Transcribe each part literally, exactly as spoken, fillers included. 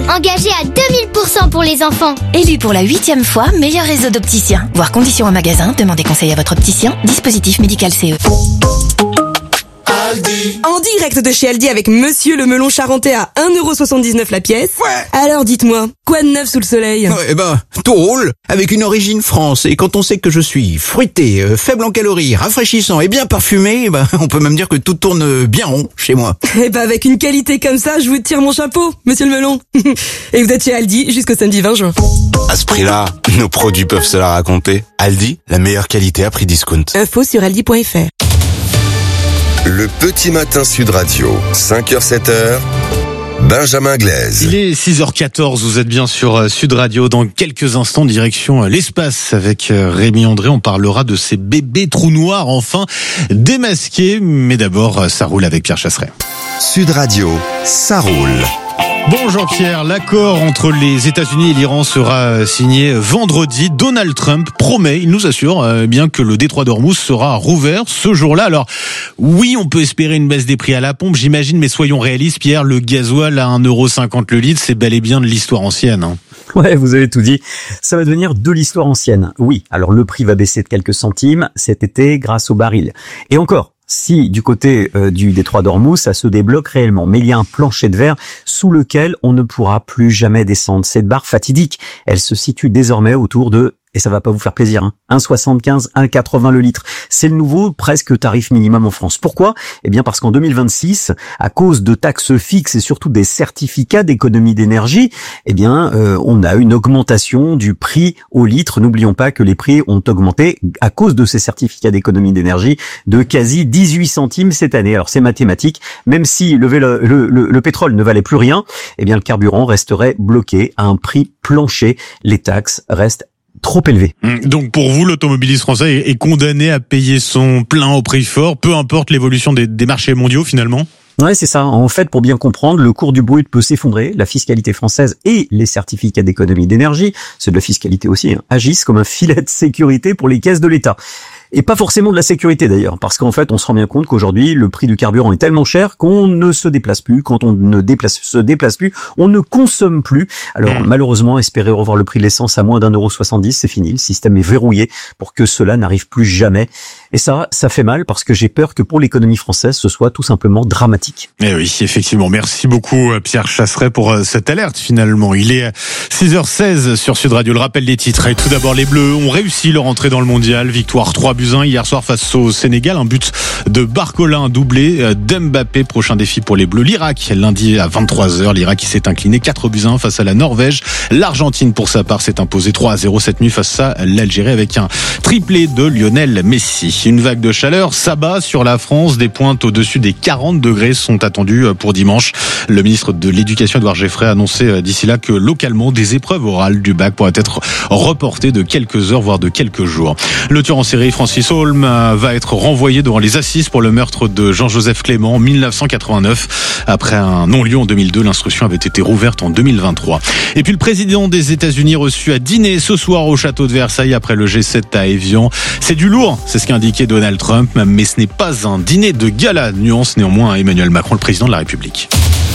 engagé à deux mille pour cent pour les enfants. Élu pour la huitième fois meilleur réseau d'opticiens. Voir conditions en magasin, demandez conseil à votre opticien. Dispositif médical C E. Aldi. En direct de chez Aldi avec Monsieur le melon charentais à un euro soixante-dix-neuf la pièce. Ouais. Alors dites-moi, quoi de neuf sous le soleil? Ouais, eh ben, tout roule, avec une origine France. Et quand on sait que je suis fruité, euh, faible en calories, rafraîchissant et bien parfumé, eh ben, on peut même dire que tout tourne bien rond chez moi. Eh ben, avec une qualité comme ça, je vous tire mon chapeau, Monsieur le melon. Et vous êtes chez Aldi jusqu'au samedi vingt juin. À ce prix-là, nos produits peuvent se la raconter. Aldi, la meilleure qualité à prix discount. Info sur aldi point f r. Le petit matin Sud Radio, cinq heures sept heures, Benjamin Glaise. Il est six heures quatorze, vous êtes bien sur Sud Radio. Dans quelques instants, direction l'espace avec Rémi André. On parlera de ces bébés trous noirs enfin démasqués. Mais d'abord, ça roule avec Pierre Chasseret. Sud Radio, ça roule. Bonjour Pierre, l'accord entre les États-Unis et l'Iran sera signé vendredi. Donald Trump promet, il nous assure euh, bien que le détroit d'Ormuz sera rouvert ce jour-là. Alors oui, on peut espérer une baisse des prix à la pompe, j'imagine, mais soyons réalistes Pierre, le gasoil à un euro cinquante le litre, c'est bel et bien de l'histoire ancienne. Hein. Ouais, vous avez tout dit. Ça va devenir de l'histoire ancienne. Oui, alors le prix va baisser de quelques centimes cet été grâce au baril. Et encore, si du côté euh, du détroit d'Ormuz, ça se débloque réellement. Mais il y a un plancher de verre sous lequel on ne pourra plus jamais descendre. Cette barre fatidique, elle se situe désormais autour de, et ça va pas vous faire plaisir, hein, un soixante-quinze, un quatre-vingts le litre. C'est le nouveau presque tarif minimum en France. Pourquoi ? Eh bien parce qu'en deux mille vingt-six, à cause de taxes fixes et surtout des certificats d'économie d'énergie, eh bien euh, on a une augmentation du prix au litre. N'oublions pas que les prix ont augmenté à cause de ces certificats d'économie d'énergie de quasi dix-huit centimes cette année. Alors c'est mathématique, même si le, le, le, le pétrole ne valait plus rien, eh bien le carburant resterait bloqué à un prix plancher. Les taxes restent trop élevé. Donc pour vous, l'automobiliste français est condamné à payer son plein au prix fort, peu importe l'évolution des, des marchés mondiaux finalement ? Ouais, c'est ça. En fait, pour bien comprendre, le cours du brut peut s'effondrer. La fiscalité française et les certificats d'économie d'énergie, c'est de la fiscalité aussi, hein, agissent comme un filet de sécurité pour les caisses de l'État. Et pas forcément de la sécurité d'ailleurs, parce qu'en fait, on se rend bien compte qu'aujourd'hui, le prix du carburant est tellement cher qu'on ne se déplace plus. Quand on ne déplace, se déplace plus, on ne consomme plus. Alors, malheureusement, espérer revoir le prix de l'essence à moins d'un euro soixante-dix, c'est fini. Le système est verrouillé pour que cela n'arrive plus jamais. Et ça, ça fait mal parce que j'ai peur que pour l'économie française, ce soit tout simplement dramatique. Eh oui, effectivement. Merci beaucoup, Pierre Chasseret, pour cette alerte finalement. Il est six heures seize sur Sud Radio. Le rappel des titres. Et tout d'abord, les Bleus ont réussi leur entrée dans le mondial. Victoire trois buts à un hier soir face au Sénégal. Un but de Barcola, un doublé d'Mbappé. Prochain défi pour les Bleus. L'Irak, lundi à vingt-trois heures. L'Irak qui s'est incliné quatre buts à un face à la Norvège. L'Argentine, pour sa part, s'est imposée trois à zéro cette nuit face à l'Algérie avec un triplé de Lionel Messi. Une vague de chaleur s'abat sur la France. Des pointes au-dessus des quarante degrés sont attendues pour dimanche. Le ministre de l'Éducation, Édouard Geoffroy, a annoncé d'ici là que localement, des épreuves orales du bac pourraient être reportées de quelques heures, voire de quelques jours. Le tueur en série, Francis Holm, va être renvoyé devant les assises pour le meurtre de Jean-Joseph Clément en mille neuf cent quatre-vingt-neuf. Après un non-lieu en deux mille deux, l'instruction avait été rouverte en deux mille vingt-trois. Et puis le président des États-Unis reçu à dîner ce soir au château de Versailles après le G sept à Évian. C'est du lourd, c'est ce qu'a indiqué Donald Trump, mais ce n'est pas un dîner de gala, nuance néanmoins Emmanuel Macron, le président de la République.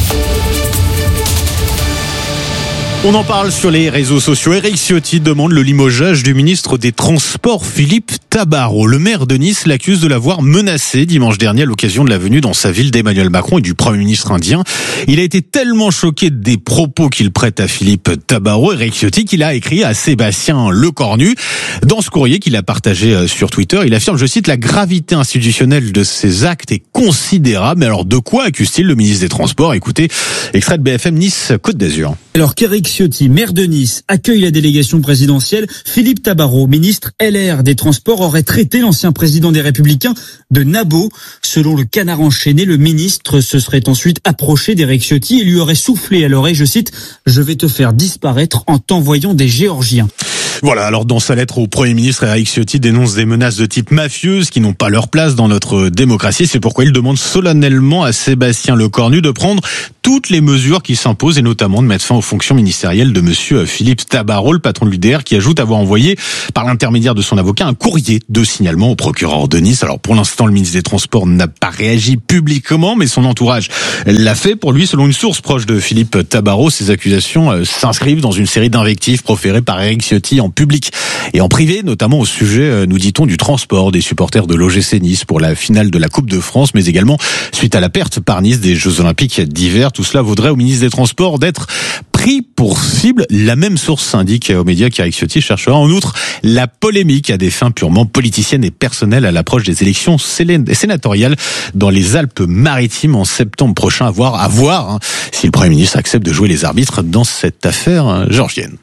On en parle sur les réseaux sociaux. Éric Ciotti demande le limogeage du ministre des Transports Philippe Tabarot. Le maire de Nice l'accuse de l'avoir menacé dimanche dernier à l'occasion de la venue dans sa ville d'Emmanuel Macron et du Premier ministre indien. Il a été tellement choqué des propos qu'il prête à Philippe Tabarot, Éric Ciotti, qu'il a écrit à Sébastien Lecornu. Dans ce courrier qu'il a partagé sur Twitter, il affirme, je cite, « La gravité institutionnelle de ces actes est considérable ». Mais alors de quoi accuse-t-il le ministre des Transports ? Écoutez, extrait de B F M Nice Côte d'Azur. Alors qu'Éric Ciotti, maire de Nice, accueille la délégation présidentielle, Philippe Tabarot, ministre L R des Transports, aurait traité l'ancien président des Républicains de nabo. Selon le Canard enchaîné, le ministre se serait ensuite approché d'Éric Ciotti et lui aurait soufflé à l'oreille, je cite, « Je vais te faire disparaître en t'envoyant des Géorgiens ». Voilà, alors dans sa lettre au Premier ministre, Éric Ciotti dénonce des menaces de type mafieuse qui n'ont pas leur place dans notre démocratie. C'est pourquoi il demande solennellement à Sébastien Lecornu de prendre toutes les mesures qui s'imposent et notamment de mettre fin aux fonctions ministérielles de monsieur Philippe Tabarot, le patron de l'U D R, qui ajoute avoir envoyé par l'intermédiaire de son avocat un courrier de signalement au procureur de Nice. Alors pour l'instant, le ministre des Transports n'a pas réagi publiquement, mais son entourage l'a fait. Pour lui, selon une source proche de Philippe Tabarot, ces accusations s'inscrivent dans une série d'invectives proférées par Éric Ciotti en public et en privé, notamment au sujet, nous dit-on, du transport des supporters de l'O G C Nice pour la finale de la Coupe de France, mais également suite à la perte par Nice des Jeux Olympiques d'hiver. Tout cela vaudrait au ministre des Transports d'être pris pour cible. La même source indique aux médias qu'Éric Ciotti cherchera en outre la polémique à des fins purement politiciennes et personnelles à l'approche des élections sénatoriales dans les Alpes-Maritimes en septembre prochain. À voir, à voir hein, si le Premier ministre accepte de jouer les arbitres dans cette affaire hein, georgienne.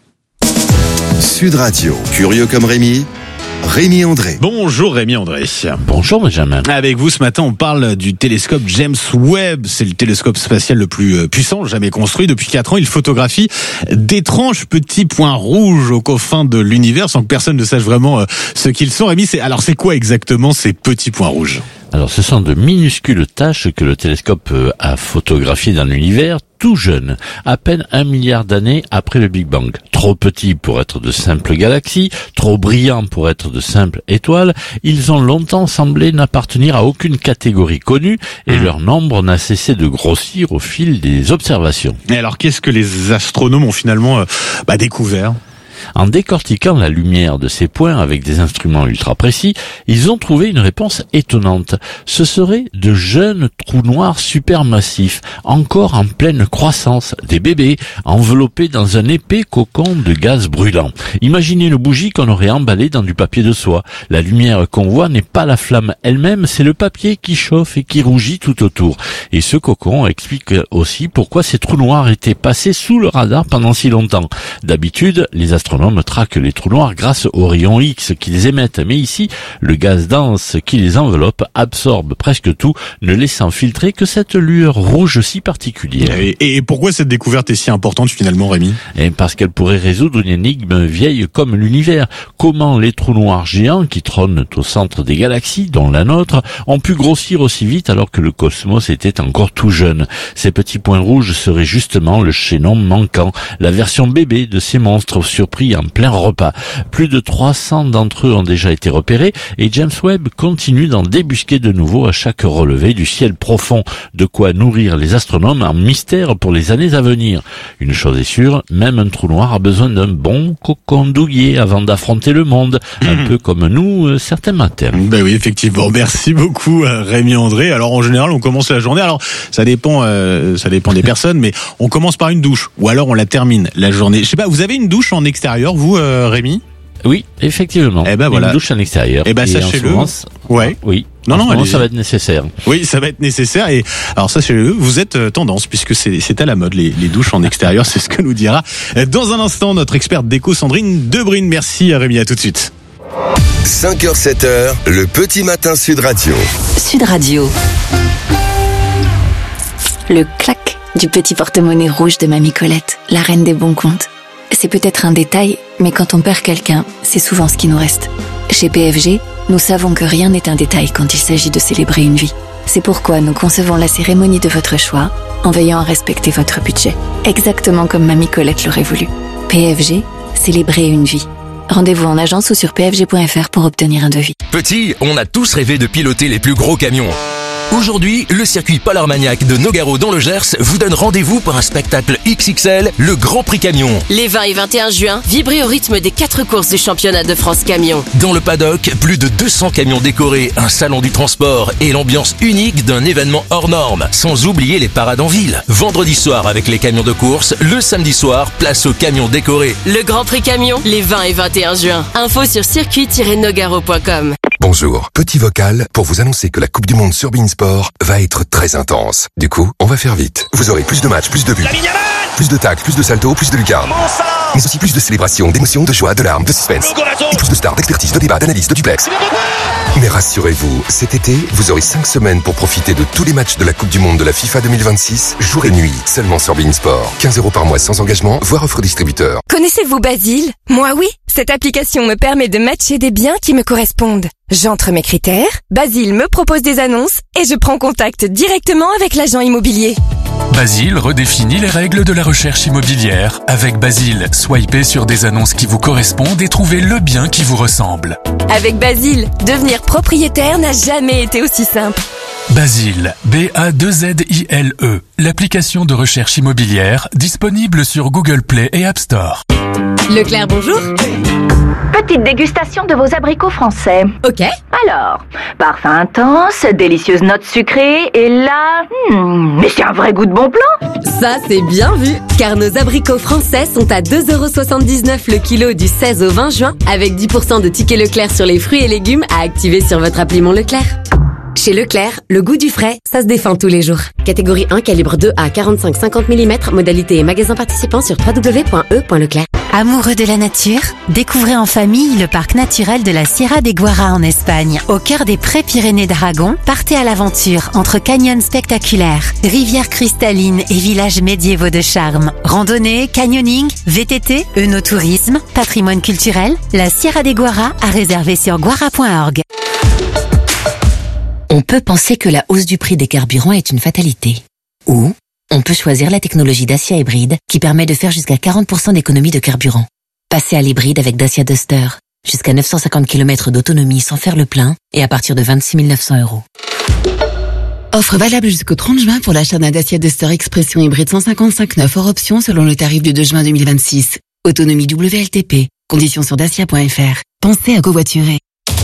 Sud Radio, curieux comme Rémi, Rémi André. Bonjour Rémi André. Bonjour Benjamin. Avec vous ce matin, on parle du télescope James Webb. C'est le télescope spatial le plus puissant jamais construit. Depuis quatre ans, il photographie d'étranges petits points rouges aux confins de l'univers sans que personne ne sache vraiment ce qu'ils sont. Rémi, c'est, alors c'est quoi exactement ces petits points rouges ? Alors ce sont de minuscules taches que le télescope a photographiées dans l'univers, tout jeune, à peine un milliard d'années après le Big Bang. Trop petits pour être de simples galaxies, trop brillants pour être de simples étoiles, ils ont longtemps semblé n'appartenir à aucune catégorie connue et leur nombre n'a cessé de grossir au fil des observations. Et alors qu'est-ce que les astronomes ont finalement euh, bah, découvert ? En décortiquant la lumière de ces points avec des instruments ultra précis, ils ont trouvé une réponse étonnante. Ce seraient de jeunes trous noirs supermassifs, encore en pleine croissance, des bébés enveloppés dans un épais cocon de gaz brûlant. Imaginez une bougie qu'on aurait emballée dans du papier de soie. La lumière qu'on voit n'est pas la flamme elle-même, c'est le papier qui chauffe et qui rougit tout autour. Et ce cocon explique aussi pourquoi ces trous noirs étaient passés sous le radar pendant si longtemps. D'habitude, les astronomes astronomes traquent les trous noirs grâce aux rayons X qu'ils émettent, mais ici, le gaz dense qui les enveloppe absorbe presque tout, ne laissant filtrer que cette lueur rouge si particulière. Et, et pourquoi cette découverte est si importante finalement, Rémi ? Et parce qu'elle pourrait résoudre une énigme vieille comme l'univers. Comment les trous noirs géants qui trônent au centre des galaxies, dont la nôtre, ont pu grossir aussi vite alors que le cosmos était encore tout jeune ? Ces petits points rouges seraient justement le chaînon manquant, la version bébé de ces monstres surpris en plein repas. Plus de trois cents d'entre eux ont déjà été repérés et James Webb continue d'en débusquer de nouveau à chaque relevé du ciel profond, de quoi nourrir les astronomes en mystère pour les années à venir. Une chose est sûre, même un trou noir a besoin d'un bon cocon douillet avant d'affronter le monde, un peu comme nous euh, certains matins. Ben oui, effectivement. Merci beaucoup Rémi André. Alors en général, on commence la journée. Alors ça dépend, euh, ça dépend des personnes, mais on commence par une douche ou alors on la termine la journée. Je sais pas, vous avez une douche en extérieur, vous, euh, Rémi ? Oui, effectivement. Eh ben voilà. Une douche à l'extérieur. Eh ben sachez-le. Ouais. Oui. Non, non, allez-y. Ça va être nécessaire. Oui, ça va être nécessaire. Et alors sachez-le, vous êtes euh, tendance puisque c'est, c'est à la mode les, les douches en extérieur. C'est ce que nous dira dans un instant notre experte déco Sandrine Debrune. Merci à Rémi. À tout de suite. cinq heures sept heures, le petit matin Sud Radio. Sud Radio. Le clac du petit porte-monnaie rouge de Mamie Colette, la reine des bons comptes. C'est peut-être un détail, mais quand on perd quelqu'un, c'est souvent ce qui nous reste. Chez P F G, nous savons que rien n'est un détail quand il s'agit de célébrer une vie. C'est pourquoi nous concevons la cérémonie de votre choix en veillant à respecter votre budget, exactement comme Mamie Colette l'aurait voulu. P F G, célébrer une vie. Rendez-vous en agence ou sur p f g point f r pour obtenir un devis. Petit, on a tous rêvé de piloter les plus gros camions. Aujourd'hui, le circuit Polar Maniac de Nogaro dans le Gers vous donne rendez-vous pour un spectacle X X L, le Grand Prix Camion. Les vingt et vingt et un juin, vibrez au rythme des quatre courses du championnat de France Camion. Dans le paddock, plus de deux cents camions décorés, un salon du transport et l'ambiance unique d'un événement hors norme. Sans oublier les parades en ville. Vendredi soir avec les camions de course, le samedi soir, place aux camions décorés. Le Grand Prix Camion, les vingt et vingt et un juin. Info sur circuit tiret nogaro point com. Bonjour, petit vocal pour vous annoncer que la Coupe du Monde sur Beansport va être très intense. Du coup, on va faire vite. Vous aurez plus de matchs, plus de buts, plus de tacles, plus de saltos, plus de lucarnes. Mais aussi plus de célébration, d'émotion, de joie, de larmes, de suspense. Et plus de stars, d'expertise, de débat, d'analyse, de duplex. Mais rassurez-vous, cet été, vous aurez cinq semaines pour profiter de tous les matchs de la Coupe du Monde de la FIFA deux mille vingt-six, jour et nuit, seulement sur Bein Sport. quinze euros par mois sans engagement, voire offre distributeur. Connaissez-vous Basile? Moi oui. Cette application me permet de matcher des biens qui me correspondent. J'entre mes critères, Basile me propose des annonces et je prends contact directement avec l'agent immobilier. Basile redéfinit les règles de la recherche immobilière. Avec Basile, swipez sur des annonces qui vous correspondent et trouvez le bien qui vous ressemble. Avec Basile, devenir propriétaire n'a jamais été aussi simple. Basile, B A deux Z I L E, l'application de recherche immobilière disponible sur Google Play et App Store. Leclerc, bonjour. Petite dégustation de vos abricots français. Ok. Alors, parfum intense, délicieuse note sucrée, et là... Hmm, mais c'est un vrai goût de bon plan. Ça, c'est bien vu, car nos abricots français sont à deux euros soixante-dix-neuf le kilo du seize au vingt juin, avec dix pour cent de tickets Leclerc sur les fruits et légumes à activer sur votre appli Mon Leclerc. Chez Leclerc, le goût du frais, ça se défend tous les jours. Catégorie un, calibre deux à quarante-cinq à cinquante millimètres, modalité et magasin participant sur w w w point e point leclerc. Amoureux de la nature, découvrez en famille le parc naturel de la Sierra de Guara en Espagne. Au cœur des prés Pyrénées d'Aragon, partez à l'aventure entre canyons spectaculaires, rivières cristallines et villages médiévaux de charme. Randonnée, canyoning, V T T, œnotourisme, patrimoine culturel, la Sierra de Guara à réserver sur guara point org. On peut penser que la hausse du prix des carburants est une fatalité. Ou on peut choisir la technologie Dacia hybride qui permet de faire jusqu'à quarante pour cent d'économie de carburant. Passez à l'hybride avec Dacia Duster. Jusqu'à neuf cent cinquante kilomètres d'autonomie sans faire le plein et à partir de vingt-six mille neuf cents euros. Offre valable jusqu'au trente juin pour l'achat d'un Dacia Duster Expression hybride cent cinquante-cinq neuf hors option selon le tarif du deux juin deux mille vingt-six. Autonomie W L T P. Conditions sur dacia point f r. Pensez à covoiturer.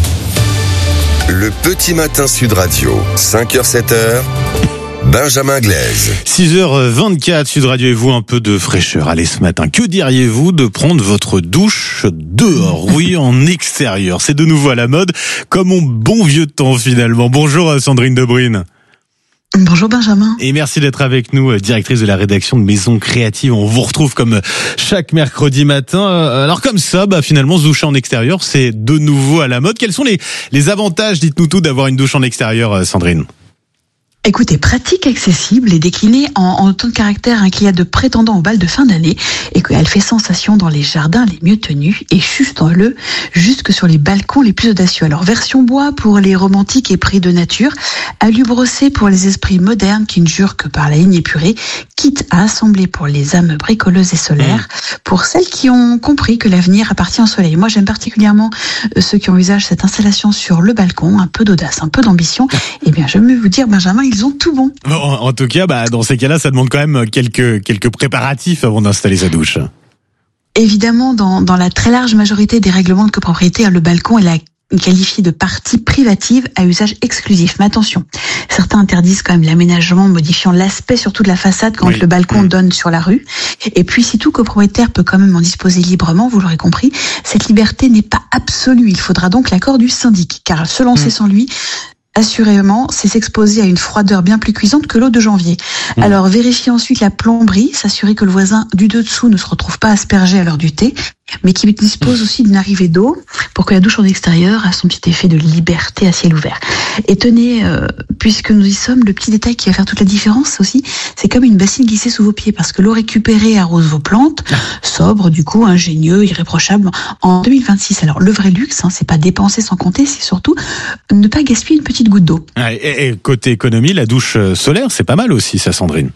Le petit matin Sud Radio, cinq heures sept heures, Benjamin Glaise. six heures vingt-quatre, Sud Radio et vous, un peu de fraîcheur. Allez, ce matin, que diriez-vous de prendre votre douche dehors? Oui, en extérieur. C'est de nouveau à la mode, comme mon bon vieux temps finalement. Bonjour Sandrine Debrine. Bonjour Benjamin. Et merci d'être avec nous, directrice de la rédaction de Maison Créative. On vous retrouve comme chaque mercredi matin. Alors comme ça, bah finalement, se doucher en extérieur, c'est de nouveau à la mode. Quels sont les, les avantages, dites-nous tout, d'avoir une douche en extérieur, Sandrine? Écoutez, pratique, accessible et déclinée en, en autant de caractères hein, qu'il y a de prétendants au bal de fin d'année et qu'elle fait sensation dans les jardins les mieux tenus et chuche-dans-le jusque sur les balcons les plus audacieux. Alors, version bois pour les romantiques et pris de nature, alu brossé pour les esprits modernes qui ne jurent que par la ligne épurée, quitte à assembler pour les âmes bricoleuses et solaires, pour celles qui ont compris que l'avenir appartient au soleil. Moi, j'aime particulièrement ceux qui envisagent cette installation sur le balcon, un peu d'audace, un peu d'ambition. Eh bien, je vais vous dire, Benjamin, ils ont tout bon. En, en tout cas, bah, dans ces cas-là, ça demande quand même quelques, quelques préparatifs avant d'installer sa douche. Évidemment, dans, dans la très large majorité des règlements de copropriété, le balcon est la qualifié de partie privative à usage exclusif. Mais attention, certains interdisent quand même l'aménagement modifiant l'aspect surtout de la façade quand oui. le balcon mmh. donne sur la rue. Et puis si tout copropriétaire peut quand même en disposer librement, vous l'aurez compris, cette liberté n'est pas absolue. Il faudra donc l'accord du syndic, car se lancer mmh. sans lui, assurément, c'est s'exposer à une froideur bien plus cuisante que l'eau de janvier. Mmh. Alors, vérifiez ensuite la plomberie, s'assurer que le voisin du dessous ne se retrouve pas aspergé à l'heure du thé, mais qui dispose aussi d'une arrivée d'eau pour que la douche en extérieur a son petit effet de liberté à ciel ouvert. Et tenez, euh, puisque nous y sommes, le petit détail qui va faire toute la différence aussi, c'est comme une bassine glissée sous vos pieds, parce que l'eau récupérée arrose vos plantes, sobre, du coup, ingénieux, irréprochable, en deux mille vingt-six. Alors, le vrai luxe, hein, c'est pas dépenser sans compter, c'est surtout ne pas gaspiller une petite goutte d'eau. Et, et côté économie, la douche solaire, c'est pas mal aussi, ça, Sandrine.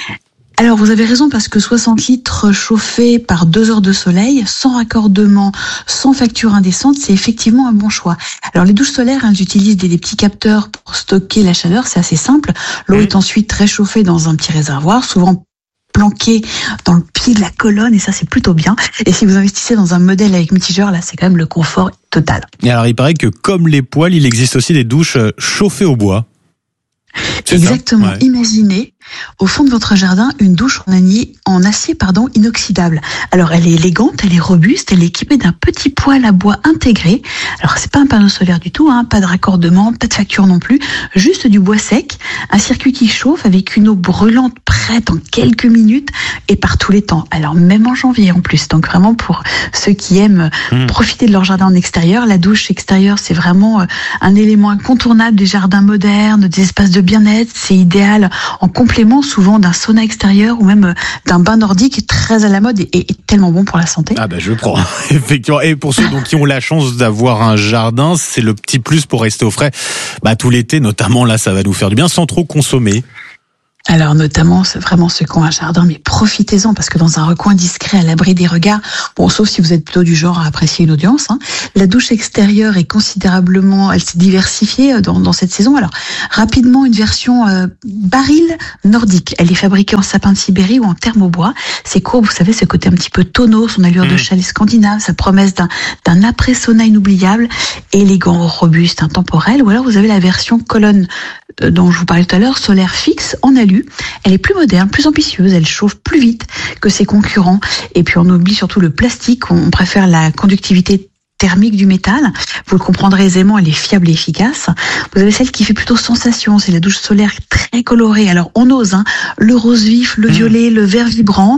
Alors vous avez raison parce que soixante litres chauffés par deux heures de soleil, sans raccordement, sans facture indécente, c'est effectivement un bon choix. Alors les douches solaires, hein, elles utilisent des, des petits capteurs pour stocker la chaleur, c'est assez simple. L'eau mmh. est ensuite réchauffée dans un petit réservoir, souvent planqué dans le pied de la colonne, et ça c'est plutôt bien. Et si vous investissez dans un modèle avec mitigeur, là c'est quand même le confort total. Et alors il paraît que comme les poêles, il existe aussi des douches chauffées au bois. C'est exactement. Ouais. Imaginez au fond de votre jardin une douche en acier, en acier pardon, inoxydable. Alors elle est élégante, elle est robuste, elle est équipée d'un petit poêle à bois intégré. Alors c'est pas un panneau solaire du tout, hein, pas de raccordement, pas de facture non plus, juste du bois sec, un circuit qui chauffe avec une eau brûlante prête en quelques minutes et par tous les temps. Alors même en janvier en plus. Donc vraiment pour ceux qui aiment mmh. profiter de leur jardin en extérieur, la douche extérieure c'est vraiment un élément incontournable des jardins modernes, des espaces de bien-être. C'est idéal en complément souvent d'un sauna extérieur ou même d'un bain nordique très à la mode et, et tellement bon pour la santé. Ah ben je prends, effectivement. Et pour ceux donc, qui ont la chance d'avoir un jardin, c'est le petit plus pour rester au frais bah, tout l'été, notamment là ça va nous faire du bien sans trop consommer. Alors notamment, c'est vraiment ceux qui ont un jardin, mais profitez-en parce que dans un recoin discret, à l'abri des regards, bon, sauf si vous êtes plutôt du genre à apprécier une audience, hein, la douche extérieure est considérablement, elle s'est diversifiée dans, dans cette saison. Alors rapidement, une version euh, baril nordique. Elle est fabriquée en sapin de Sibérie ou en thermobois. C'est court, vous savez, ce côté un petit peu tonneau, son allure mmh. de chalet scandinave, sa promesse d'un, d'un après-sauna inoubliable, élégant, robuste, intemporel. Ou alors vous avez la version colonne euh, dont je vous parlais tout à l'heure, solaire fixe en alu. Elle est plus moderne, plus ambitieuse, elle chauffe plus vite que ses concurrents. Et puis on oublie surtout le plastique, on préfère la conductivité thermique du métal. Vous le comprendrez aisément, elle est fiable et efficace. Vous avez celle qui fait plutôt sensation, c'est la douche solaire très colorée. Alors on ose, hein, le rose vif, le violet, le vert vibrant.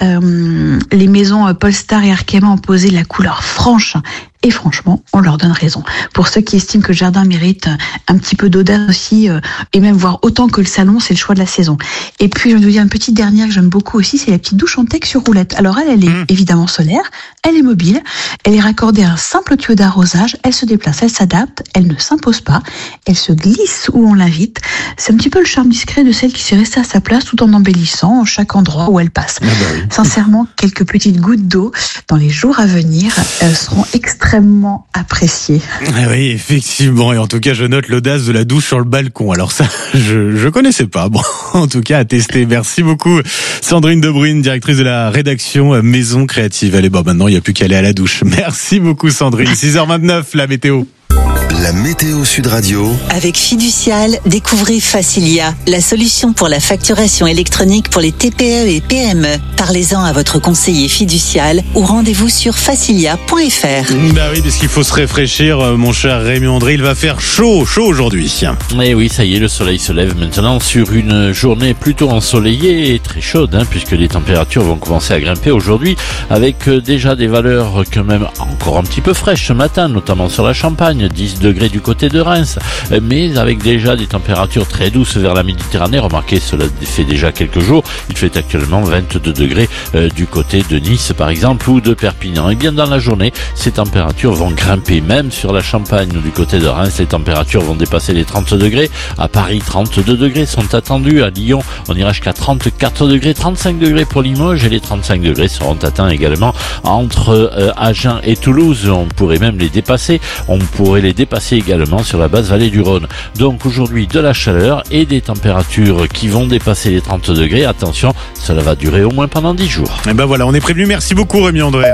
Euh, les maisons Polestar et Arkema ont posé la couleur franche. Et franchement, on leur donne raison. Pour ceux qui estiment que le jardin mérite un petit peu d'audace aussi, euh, et même voire autant que le salon, c'est le choix de la saison. Et puis, je vais vous dire une petite dernière que j'aime beaucoup aussi, c'est la petite douche en teck sur roulette. Alors elle, elle est mmh. évidemment solaire, elle est mobile, elle est raccordée à un simple tuyau d'arrosage, elle se déplace, elle s'adapte, elle ne s'impose pas, elle se glisse où on l'invite. C'est un petit peu le charme discret de celle qui s'est restée à sa place tout en embellissant chaque endroit où elle passe. Ah bah oui. Sincèrement, quelques petites gouttes d'eau dans les jours à venir euh, seront extrêmement extrêmement apprécié. Oui, effectivement. Et en tout cas, je note l'audace de la douche sur le balcon. Alors ça, je je connaissais pas. Bon, en tout cas, à tester. Merci beaucoup, Sandrine Debruyne, directrice de la rédaction Maison Créative. Allez, bon, maintenant, il n'y a plus qu'à aller à la douche. Merci beaucoup, Sandrine. six heures vingt-neuf, la météo. La météo Sud Radio. Avec Fiducial, découvrez Facilia, la solution pour la facturation électronique pour les T P E et P M E. Parlez-en à votre conseiller fiducial ou rendez-vous sur facilia point f r. Bah oui, parce qu'il faut se réfléchir, mon cher Rémi André, il va faire chaud, chaud aujourd'hui. Et oui, ça y est, le soleil se lève maintenant sur une journée plutôt ensoleillée et très chaude, hein, puisque les températures vont commencer à grimper aujourd'hui, avec déjà des valeurs quand même encore un petit peu fraîches ce matin, notamment sur la Champagne, dix degrés du côté de Reims, mais avec déjà des températures très douces vers la Méditerranée. Remarquez, cela fait déjà quelques jours. Il fait actuellement vingt-deux degrés euh, du côté de Nice, par exemple, ou de Perpignan. Et bien dans la journée, ces températures vont grimper, même sur la Champagne ou du côté de Reims. Les températures vont dépasser les trente degrés. À Paris, trente-deux degrés sont attendus. À Lyon, on ira jusqu'à trente-quatre degrés, trente-cinq degrés pour Limoges, et les trente-cinq degrés seront atteints également entre euh, Agen et Toulouse. On pourrait même les dépasser. On pourrait les dépasser également sur la basse vallée du Rhône. Donc aujourd'hui de la chaleur et des températures qui vont dépasser les trente degrés. Attention, cela va durer au moins pendant dix jours. Et ben voilà, on est prévenu. Merci beaucoup Rémi André.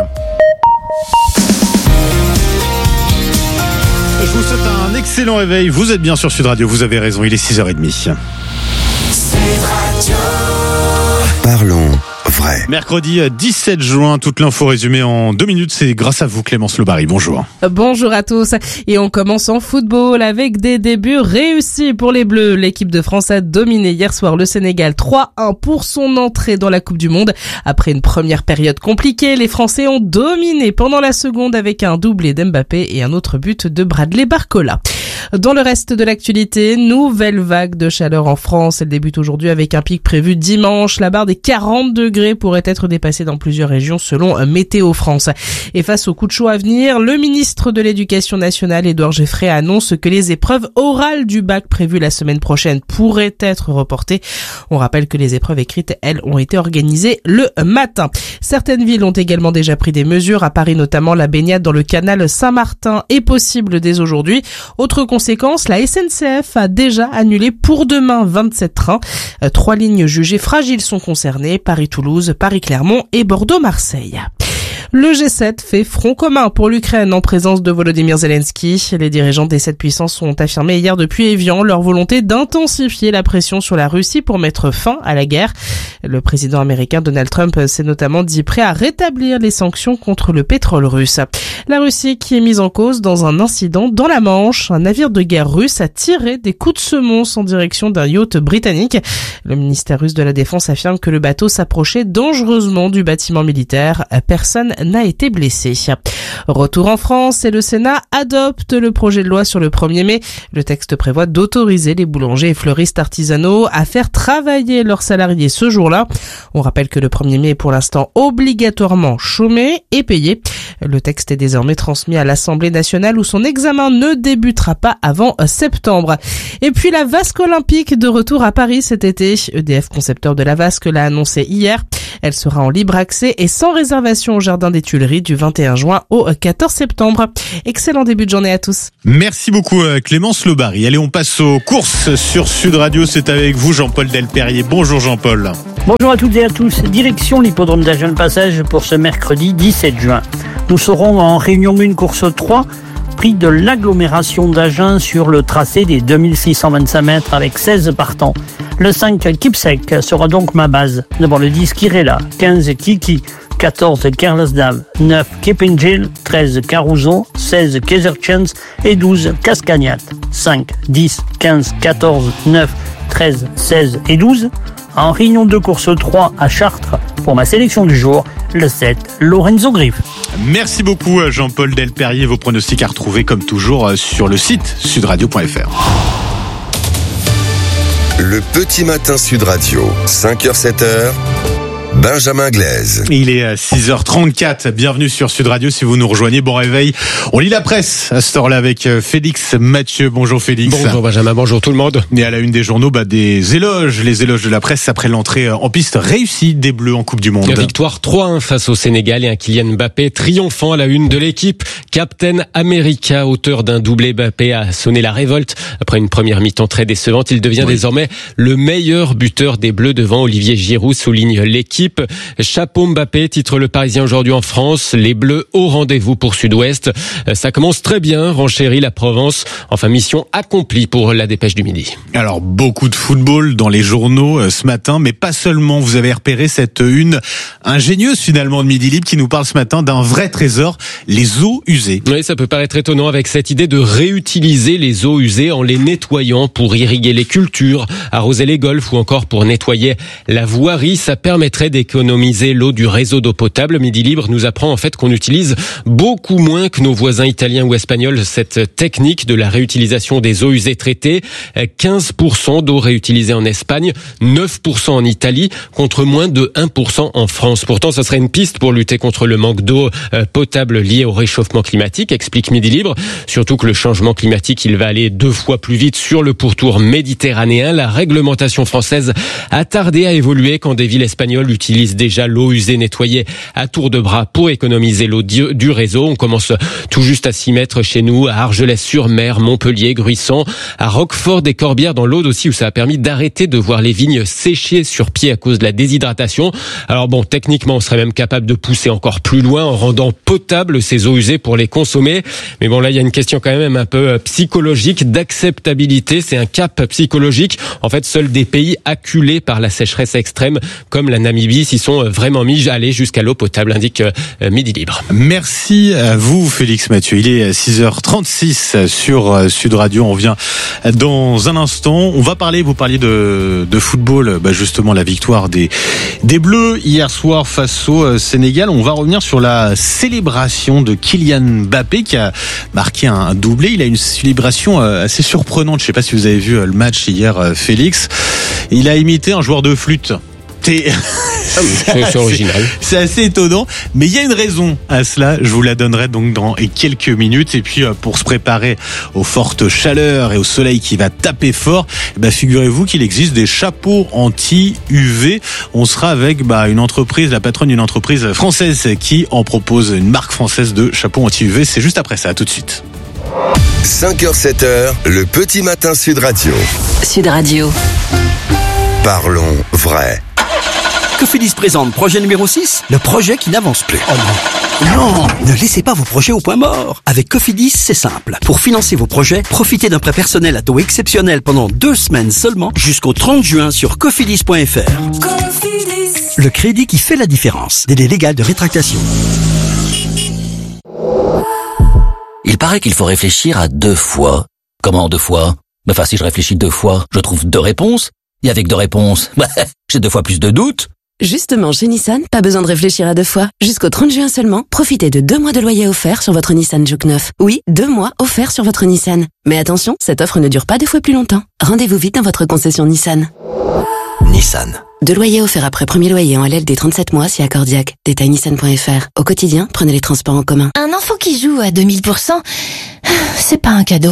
Je vous souhaite un excellent réveil. Vous êtes bien sur Sud Radio, vous avez raison, il est six heures trente. Sud Radio. Parlons vrai. Mercredi dix-sept juin, toute l'info résumée en deux minutes, c'est grâce à vous Clémence Lebary. Bonjour. Bonjour à tous. Et on commence en football avec des débuts réussis pour les Bleus. L'équipe de France a dominé hier soir le Sénégal trois un pour son entrée dans la Coupe du Monde. Après une première période compliquée, les Français ont dominé pendant la seconde avec un doublé d'Mbappé et un autre but de Bradley Barcola. Dans le reste de l'actualité, nouvelle vague de chaleur en France. Elle débute aujourd'hui avec un pic prévu dimanche. La barre des quarante degrés pourrait être dépassée dans plusieurs régions selon Météo France. Et face au coup de chaud à venir, le ministre de l'Éducation nationale, Édouard Geoffroy, annonce que les épreuves orales du bac prévues la semaine prochaine pourraient être reportées. On rappelle que les épreuves écrites, elles, ont été organisées le matin. Certaines villes ont également déjà pris des mesures. À Paris notamment, la baignade dans le canal Saint-Martin est possible dès aujourd'hui. Autre conséquence, la S N C F a déjà annulé pour demain vingt-sept trains. Euh, trois lignes jugées fragiles sont concernées, Paris-Toulouse, Paris-Clermont et Bordeaux-Marseille. Le G sept fait front commun pour l'Ukraine en présence de Volodymyr Zelensky. Les dirigeants des sept puissances ont affirmé hier depuis Évian leur volonté d'intensifier la pression sur la Russie pour mettre fin à la guerre. Le président américain Donald Trump s'est notamment dit prêt à rétablir les sanctions contre le pétrole russe. La Russie qui est mise en cause dans un incident dans la Manche. Un navire de guerre russe a tiré des coups de semonce en direction d'un yacht britannique. Le ministère russe de la Défense affirme que le bateau s'approchait dangereusement du bâtiment militaire. Personne n'a été blessé. Retour en France et le Sénat adopte le projet de loi sur le premier mai. Le texte prévoit d'autoriser les boulangers et fleuristes artisanaux à faire travailler leurs salariés ce jour-là. On rappelle que le premier mai est pour l'instant obligatoirement chômé et payé. Le texte est désormais transmis à l'Assemblée nationale où son examen ne débutera pas avant septembre. Et puis la Vasque olympique de retour à Paris cet été. E D F, concepteur de la Vasque, l'a annoncé hier. Elle sera en libre accès et sans réservation au Jardin des Tuileries du vingt et un juin au quatorze septembre. Excellent début de journée à tous. Merci beaucoup Clémence Lebary. Allez, on passe aux courses sur Sud Radio. C'est avec vous Jean-Paul Delperrier. Bonjour Jean-Paul. Bonjour à toutes et à tous. Direction l'hippodrome d'Agen Passage pour ce mercredi dix-sept juin. Nous serons en Réunion un course trois, prix de l'agglomération d'Agen sur le tracé des deux mille six cent vingt-cinq mètres avec seize partants. Le cinq Kipsec sera donc ma base. D'abord le dix Kirella, quinze Kiki, quatorze Carlos Dave, neuf Kepingil, treize Caruso, seize Kaiser Chance et douze Cascagnat. cinq, dix, quinze, quatorze, neuf, treize, seize et douze. En Réunion deux course trois à Chartres pour ma sélection du jour, le sept Lorenzo Griff. Merci beaucoup Jean-Paul Delperrier. Vos pronostics à retrouver comme toujours sur le site sud radio point f r. Le petit matin Sud Radio, cinq heures sept heures. Benjamin Glaise. Il est six heures trente-quatre. Bienvenue sur Sud Radio. Si vous nous rejoignez, bon réveil. On lit la presse à cette heure-là avec Félix Mathieu. Bonjour Félix. Bonjour Benjamin, bonjour tout le monde. Et à la une des journaux, bah, des éloges. Les éloges de la presse après l'entrée en piste réussie des Bleus en Coupe du Monde. Une victoire trois un face au Sénégal et un Kylian Mbappé triomphant à la une de l'équipe. Captain America, auteur d'un doublé, Mbappé a sonné la révolte. Après une première mi-temps très décevante, il devient oui. désormais le meilleur buteur des Bleus devant Olivier Giroud, souligne l'équipe. Chapeau Mbappé, titre Le Parisien aujourd'hui en France. Les Bleus au rendez-vous pour Sud-Ouest. Ça commence très bien, renchérit la Provence. Enfin, mission accomplie pour la Dépêche du Midi. Alors, beaucoup de football dans les journaux ce matin, mais pas seulement. Vous avez repéré cette une ingénieuse finalement de Midi Libre qui nous parle ce matin d'un vrai trésor, les eaux usées. Oui, ça peut paraître étonnant avec cette idée de réutiliser les eaux usées en les nettoyant pour irriguer les cultures, arroser les golfs ou encore pour nettoyer la voirie. Ça permettrait d'économiser l'eau du réseau d'eau potable. Midi Libre nous apprend en fait qu'on utilise beaucoup moins que nos voisins italiens ou espagnols cette technique de la réutilisation des eaux usées traitées. quinze pour cent d'eau réutilisée en Espagne, neuf pour cent en Italie, contre moins de un pour cent en France. Pourtant, ça serait une piste pour lutter contre le manque d'eau potable lié au réchauffement climatique, explique Midi Libre. Surtout que le changement climatique, il va aller deux fois plus vite sur le pourtour méditerranéen. La réglementation française a tardé à évoluer quand des villes espagnoles utilisent déjà l'eau usée nettoyée à tour de bras pour économiser l'eau du réseau. On commence tout juste à s'y mettre chez nous, à Argelès-sur-Mer, Montpellier, Gruissan, à Roquefort des Corbières dans l'Aude aussi, où ça a permis d'arrêter de voir les vignes sécher sur pied à cause de la déshydratation. Alors bon, techniquement, on serait même capable de pousser encore plus loin en rendant potable ces eaux usées pour les consommer. Mais bon, là, il y a une question quand même un peu psychologique, d'acceptabilité. C'est un cap psychologique. En fait, seuls des pays acculés par la sécheresse extrême, comme la Namibie, s'y sont vraiment mis à aller jusqu'à l'eau potable, indique Midi Libre. Merci à vous, Félix Mathieu. Il est six heures trente-six sur Sud Radio. On revient dans un instant. On va parler, vous parliez de, de football, bah justement la victoire des, des Bleus hier soir face au Sénégal. On va revenir sur la célébration de Kylian Mbappé qui a marqué un doublé. Il a une célébration assez surprenante. Je ne sais pas si vous avez vu le match hier, Félix. Il a imité un joueur de flûte. C'est, c'est, c'est original. C'est assez étonnant, mais il y a une raison à cela. Je vous la donnerai donc dans quelques minutes. Et puis pour se préparer aux fortes chaleurs et au soleil qui va taper fort, bah, figurez-vous qu'il existe des chapeaux anti-U V. On sera avec bah, une entreprise, la patronne d'une entreprise française qui en propose une marque française de chapeaux anti-U V. C'est juste après ça, à tout de suite. cinq heures sept heures, le petit matin Sud Radio. Sud Radio. Parlons vrai. Que Félix présente projet numéro six, le projet qui n'avance plus. Oh non. Non, ne laissez pas vos projets au point mort. Avec Cofidis, c'est simple. Pour financer vos projets, profitez d'un prêt personnel à taux exceptionnel pendant deux semaines seulement jusqu'au trente juin sur cofidis point f r. Cofidis. Le crédit qui fait la différence. Délai légal de rétractation. Il paraît qu'il faut réfléchir à deux fois. Comment deux fois? Enfin, si je réfléchis deux fois, je trouve deux réponses. Et avec deux réponses, bah, j'ai deux fois plus de doutes. Justement, chez Nissan, pas besoin de réfléchir à deux fois. Jusqu'au trente juin seulement, profitez de deux mois de loyer offert sur votre Nissan Juke neuf. Oui, deux mois offerts sur votre Nissan. Mais attention, cette offre ne dure pas deux fois plus longtemps. Rendez-vous vite dans votre concession Nissan. Nissan. Deux loyers offerts après premier loyer en L L D trente-sept mois si accordiaque. Détail nissan point f r. Au quotidien, prenez les transports en commun. Un enfant qui joue à deux mille pour cent, c'est pas un cadeau.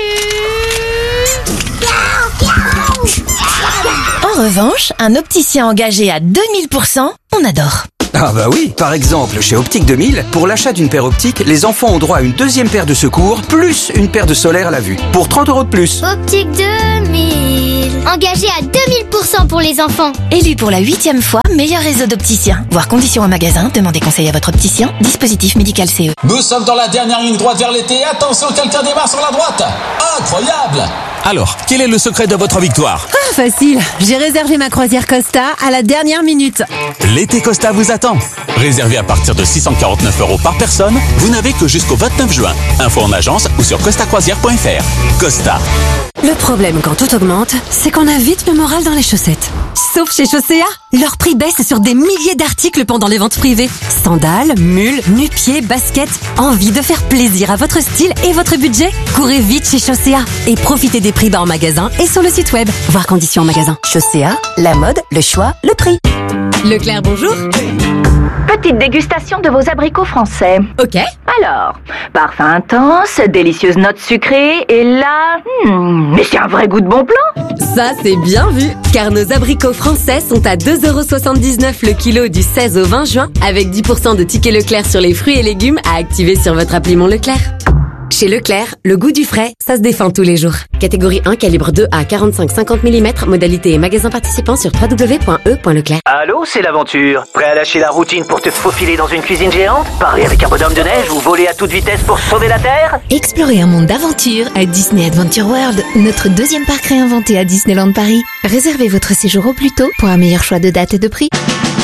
En revanche, un opticien engagé à deux mille pour cent, on adore. Ah bah oui, par exemple, chez Optique deux mille, pour l'achat d'une paire optique, les enfants ont droit à une deuxième paire de secours, plus une paire de solaire à la vue, pour trente euros de plus. Optique deux mille, engagé à deux mille pour cent pour les enfants. Élu pour la huitième fois, meilleur réseau d'opticiens. Voir conditions en magasin, demandez conseil à votre opticien. Dispositif médical C E. Nous sommes dans la dernière ligne droite vers l'été, attention, quelqu'un démarre sur la droite. Incroyable! Alors, quel est le secret de votre victoire? Ah, facile. J'ai réservé ma croisière Costa à la dernière minute. L'été Costa vous attend. Réservé à partir de six cent quarante-neuf euros par personne, vous n'avez que jusqu'au vingt-neuf juin. Info en agence ou sur costa croisière point f r. Costa. Le problème quand tout augmente, c'est qu'on a vite le moral dans les chaussettes. Sauf chez Chaussea, leur prix baisse sur des milliers d'articles pendant les ventes privées. Sandales, mules, nu-pieds, baskets. Envie de faire plaisir à votre style et votre budget? Courez vite chez Chaussea et profitez des prix bas en magasin et sur le site web. Voir conditions en magasin. Chaussea, la mode, le choix, le prix. Leclerc, bonjour. Petite dégustation de vos abricots français. Ok. Alors, parfum intense, délicieuse note sucrée, et là, hmm, mais c'est un vrai goût de bon plan. Ça, c'est bien vu, car nos abricots français sont à deux euros soixante-dix-neuf le kilo du seize au vingt juin, avec dix pour cent de tickets Leclerc sur les fruits et légumes à activer sur votre appli Mon Leclerc. Chez Leclerc, le goût du frais, ça se défend tous les jours. Catégorie un, calibre deux à quarante-cinq à cinquante millimètres, modalité et magasin participant sur w w w point e point leclerc. Allô, c'est l'aventure. Prêt à lâcher la routine pour te faufiler dans une cuisine géante? Parler avec un bonhomme de neige ou voler à toute vitesse pour sauver la Terre? Explorez un monde d'aventure à Disney Adventure World, notre deuxième parc réinventé à Disneyland Paris. Réservez votre séjour au plus tôt pour un meilleur choix de date et de prix.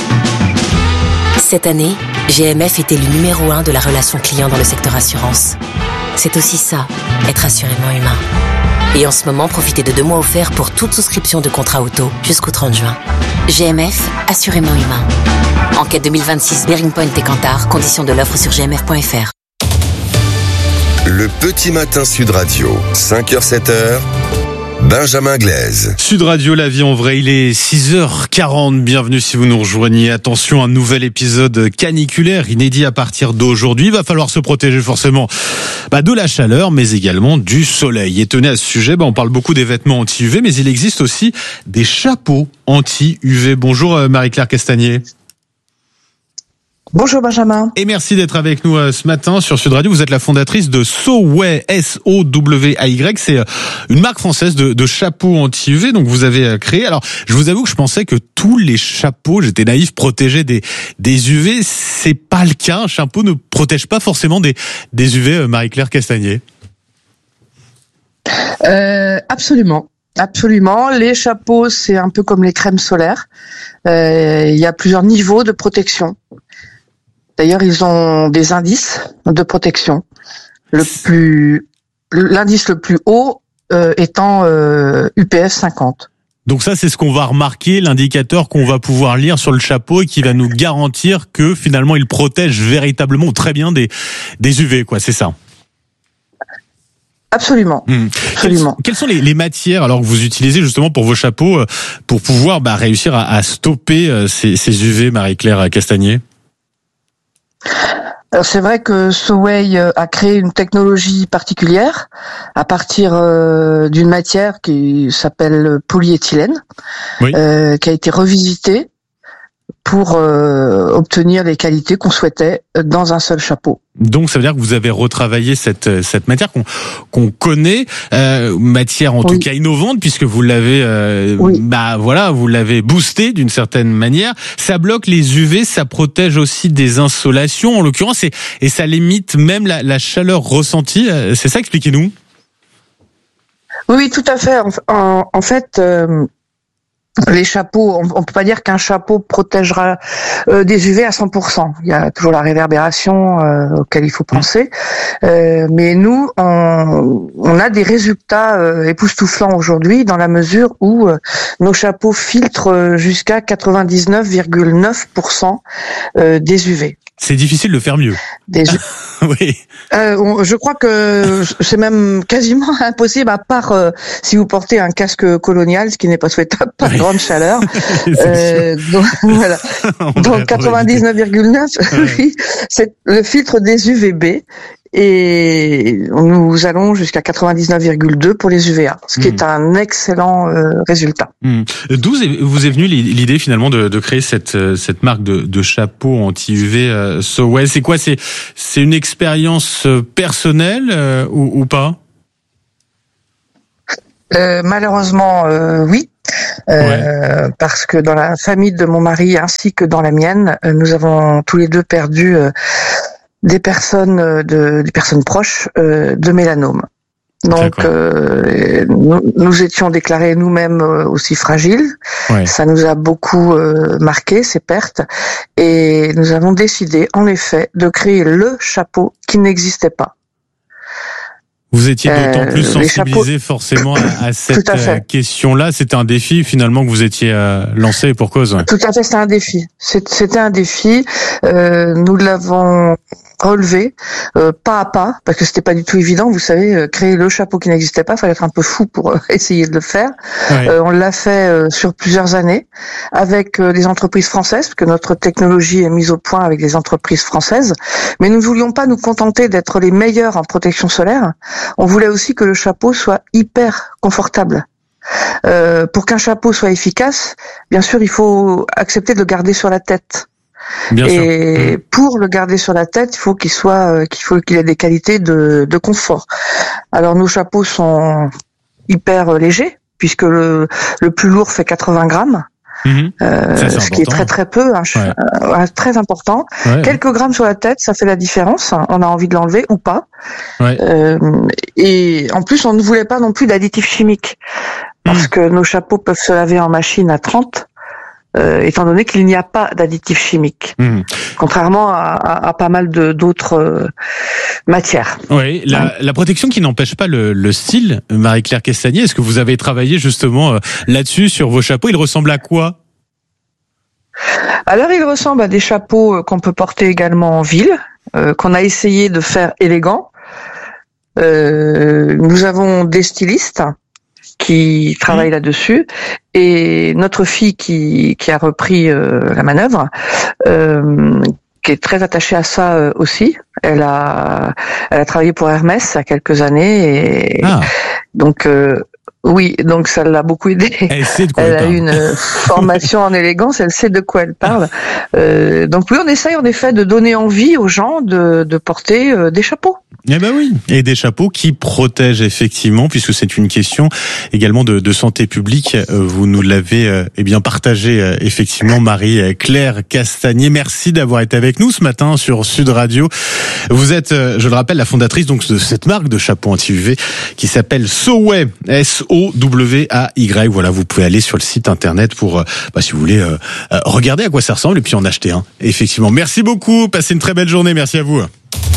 Cette année, G M F est élu numéro un de la relation client dans le secteur assurance. C'est aussi ça, être assurément humain. Et en ce moment, profitez de deux mois offerts pour toute souscription de contrat auto jusqu'au trente juin. G M F, assurément humain. Enquête deux mille vingt-six, Bearing Point et Kantar, conditions de l'offre sur g m f point f r. Le petit matin Sud Radio, cinq heures sept heures. Benjamin Glaise. Sud Radio, la vie en vrai, il est six heures quarante. Bienvenue si vous nous rejoignez. Attention, un nouvel épisode caniculaire, inédit à partir d'aujourd'hui. Il va falloir se protéger forcément bah, de la chaleur, mais également du soleil. Et tenez, à ce sujet, bah, on parle beaucoup des vêtements anti-U V, mais il existe aussi des chapeaux anti-U V. Bonjour Marie-Claire Castagnier. Bonjour Benjamin. Et merci d'être avec nous ce matin sur Sud Radio. Vous êtes la fondatrice de Soway, S O W A Y. C'est une marque française de, de chapeaux anti-U V, donc vous avez créé. Alors, je vous avoue que je pensais que tous les chapeaux, j'étais naïf, protégeaient des, des U V. C'est pas le cas. Un chapeau ne protège pas forcément des, des U V, Marie-Claire Castagnier. Euh, absolument. Absolument. Les chapeaux, c'est un peu comme les crèmes solaires. Euh, il y a plusieurs niveaux de protection. D'ailleurs, ils ont des indices de protection. Le plus, l'indice le plus haut euh, étant euh, U P F cinquante. Donc ça, c'est ce qu'on va remarquer, l'indicateur qu'on va pouvoir lire sur le chapeau et qui va nous garantir que finalement, il protège véritablement ou très bien des, des U V, quoi. C'est ça. Absolument. Mmh. Absolument. Quelles, quelles sont les, les matières alors que vous utilisez justement pour vos chapeaux pour pouvoir bah, réussir à, à stopper ces, ces U V, Marie-Claire Castagnier? Alors c'est vrai que Soway a créé une technologie particulière à partir euh, d'une matière qui s'appelle polyéthylène, oui. euh, qui a été revisitée pour euh, obtenir les qualités qu'on souhaitait dans un seul chapeau. Donc ça veut dire que vous avez retravaillé cette cette matière qu'on qu'on connaît, euh, matière en oui. tout cas innovante, puisque vous l'avez euh, oui. bah voilà, vous l'avez boosté d'une certaine manière. Ça bloque les U V, ça protège aussi des insolations en l'occurrence, et, et ça limite même la, la chaleur ressentie. C'est ça, expliquez-nous. Oui, oui, tout à fait. En, en, en fait. Euh... Les chapeaux, on, on peut pas dire qu'un chapeau protégera euh, des U V à cent pour cent. Il y a toujours la réverbération euh, auquel il faut penser. Euh, mais nous, on, on a des résultats euh, époustouflants aujourd'hui dans la mesure où euh, nos chapeaux filtrent jusqu'à quatre-vingt-dix-neuf virgule neuf pour cent euh, des U V. C'est difficile de faire mieux. Des... oui. Euh, on, je crois que c'est même quasiment impossible, à part euh, si vous portez un casque colonial, ce qui n'est pas souhaitable par oui. grande chaleur. euh, donc voilà. Donc quatre-vingt-dix-neuf virgule neuf, oui, c'est le filtre des U V B. Et nous allons jusqu'à quatre-vingt-dix-neuf virgule deux pour les U V A, ce qui mmh. est un excellent euh, résultat. Mmh. D'où vous est venue l'idée finalement de, de créer cette cette marque de, de chapeau anti-U V euh, SOWAY? C'est quoi? C'est c'est une expérience personnelle euh, ou, ou pas? Euh, malheureusement, euh, oui. Euh, ouais. Parce que dans la famille de mon mari ainsi que dans la mienne, nous avons tous les deux perdu euh, des personnes de des personnes proches euh, de mélanome. Donc euh, nous, nous étions déclarés nous-mêmes aussi fragiles. Ouais. Ça nous a beaucoup euh, marqué, ces pertes, et nous avons décidé en effet de créer le chapeau qui n'existait pas. Vous étiez d'autant euh, plus sensibilisé forcément à, à cette à question-là. C'était un défi finalement que vous étiez euh, lancé pour cause. Tout à fait, c'était un défi. C'était un défi. Euh, nous l'avons relevé euh, pas à pas, parce que c'était pas du tout évident. Vous savez, euh, créer le chapeau qui n'existait pas, il fallait être un peu fou pour euh, essayer de le faire. Ouais. Euh, on l'a fait euh, sur plusieurs années avec euh, des entreprises françaises, parce que notre technologie est mise au point avec des entreprises françaises. Mais nous ne voulions pas nous contenter d'être les meilleurs en protection solaire. On voulait aussi que le chapeau soit hyper confortable. Euh, pour qu'un chapeau soit efficace, bien sûr, il faut accepter de le garder sur la tête. Bien et sûr. Pour le garder sur la tête, il faut qu'il soit, qu'il faut qu'il ait des qualités de, de confort. Alors nos chapeaux sont hyper légers, puisque le, le plus lourd fait quatre-vingts grammes. Mmh. Euh, ça, ce important. Qui est très très peu, hein, ouais. euh, très important. Ouais, Quelques ouais. grammes sur la tête, ça fait la différence. On a envie de l'enlever ou pas. Ouais. Euh, et en plus, on ne voulait pas non plus d'additifs chimiques, parce mmh. que nos chapeaux peuvent se laver en machine à trente. Euh, étant donné qu'il n'y a pas d'additifs chimiques, mmh. contrairement à, à, à pas mal de d'autres euh, matières. Oui, la, ouais. la protection qui n'empêche pas le, le style, Marie-Claire Castagnier, est-ce que vous avez travaillé justement euh, là-dessus sur vos chapeaux? Il ressemble à quoi? Alors, il ressemble à des chapeaux qu'on peut porter également en ville, euh, qu'on a essayé de faire élégants. Euh, nous avons des stylistes qui travaille mmh. là-dessus, et notre fille qui qui a repris euh, la manœuvre, euh, qui est très attachée à ça euh, aussi. Elle a elle a travaillé pour Hermès il y a quelques années, et ah. donc euh, oui, donc ça l'a beaucoup aidée. Elle, sait de quoi elle, elle a eu une formation en élégance, elle sait de quoi elle parle. Euh, donc oui, on essaye en effet de donner envie aux gens de de porter euh, des chapeaux. Eh ben oui, et des chapeaux qui protègent effectivement, puisque c'est une question également de, de santé publique. Vous nous l'avez euh, eh bien partagé euh, effectivement, Marie-Claire Castagnier. Merci d'avoir été avec nous ce matin sur Sud Radio. Vous êtes, euh, je le rappelle, la fondatrice donc de cette marque de chapeaux anti-U V qui s'appelle SOWAY, S O W A Y. Voilà, vous pouvez aller sur le site internet pour, euh, bah, si vous voulez, euh, euh, regarder à quoi ça ressemble et puis en acheter un. Effectivement. Merci beaucoup. Passez une très belle journée. Merci à vous.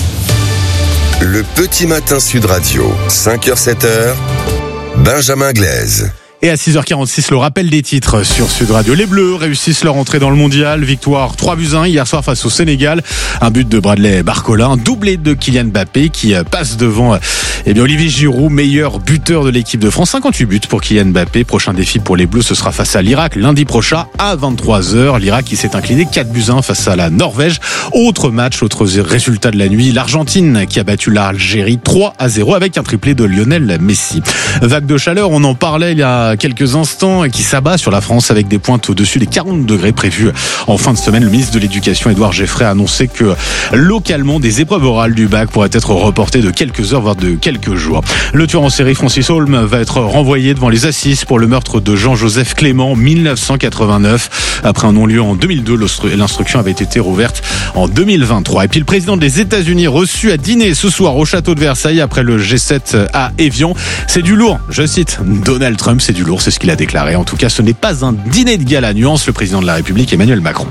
Le petit matin Sud Radio, cinq heures sept heures, Benjamin Glaise. Et à six heures quarante-six, le rappel des titres sur Sud Radio. Les Bleus réussissent leur entrée dans le mondial. Victoire trois buts à un hier soir face au Sénégal. Un but de Bradley Barcola, un doublé de Kylian Mbappé qui passe devant eh bien, Olivier Giroud, meilleur buteur de l'équipe de France. cinquante-huit buts pour Kylian Mbappé. Prochain défi pour les Bleus, ce sera face à l'Irak lundi prochain à vingt-trois heures. L'Irak qui s'est incliné quatre buts à un face à la Norvège. Autre match, autre résultat de la nuit. L'Argentine qui a battu l'Algérie trois à zéro avec un triplé de Lionel Messi. Vague de chaleur, on en parlait il y a à quelques instants et qui s'abat sur la France avec des pointes au-dessus des quarante degrés prévus en fin de semaine. Le ministre de l'Éducation, Édouard Geoffray, a annoncé que localement, des épreuves orales du bac pourraient être reportées de quelques heures, voire de quelques jours. Le tueur en série Francis Holm va être renvoyé devant les assises pour le meurtre de Jean-Joseph Clément en mille neuf cent quatre-vingt-neuf. Après un non-lieu en deux mille deux, l'instruction avait été rouverte en deux mille vingt-trois. Et puis le président des États-Unis reçu à dîner ce soir au château de Versailles après le G sept à Évian. C'est du lourd, je cite Donald Trump, c'est du lourd, c'est ce qu'il a déclaré. En tout cas, ce n'est pas un dîner de gala, nuance le président de la République Emmanuel Macron.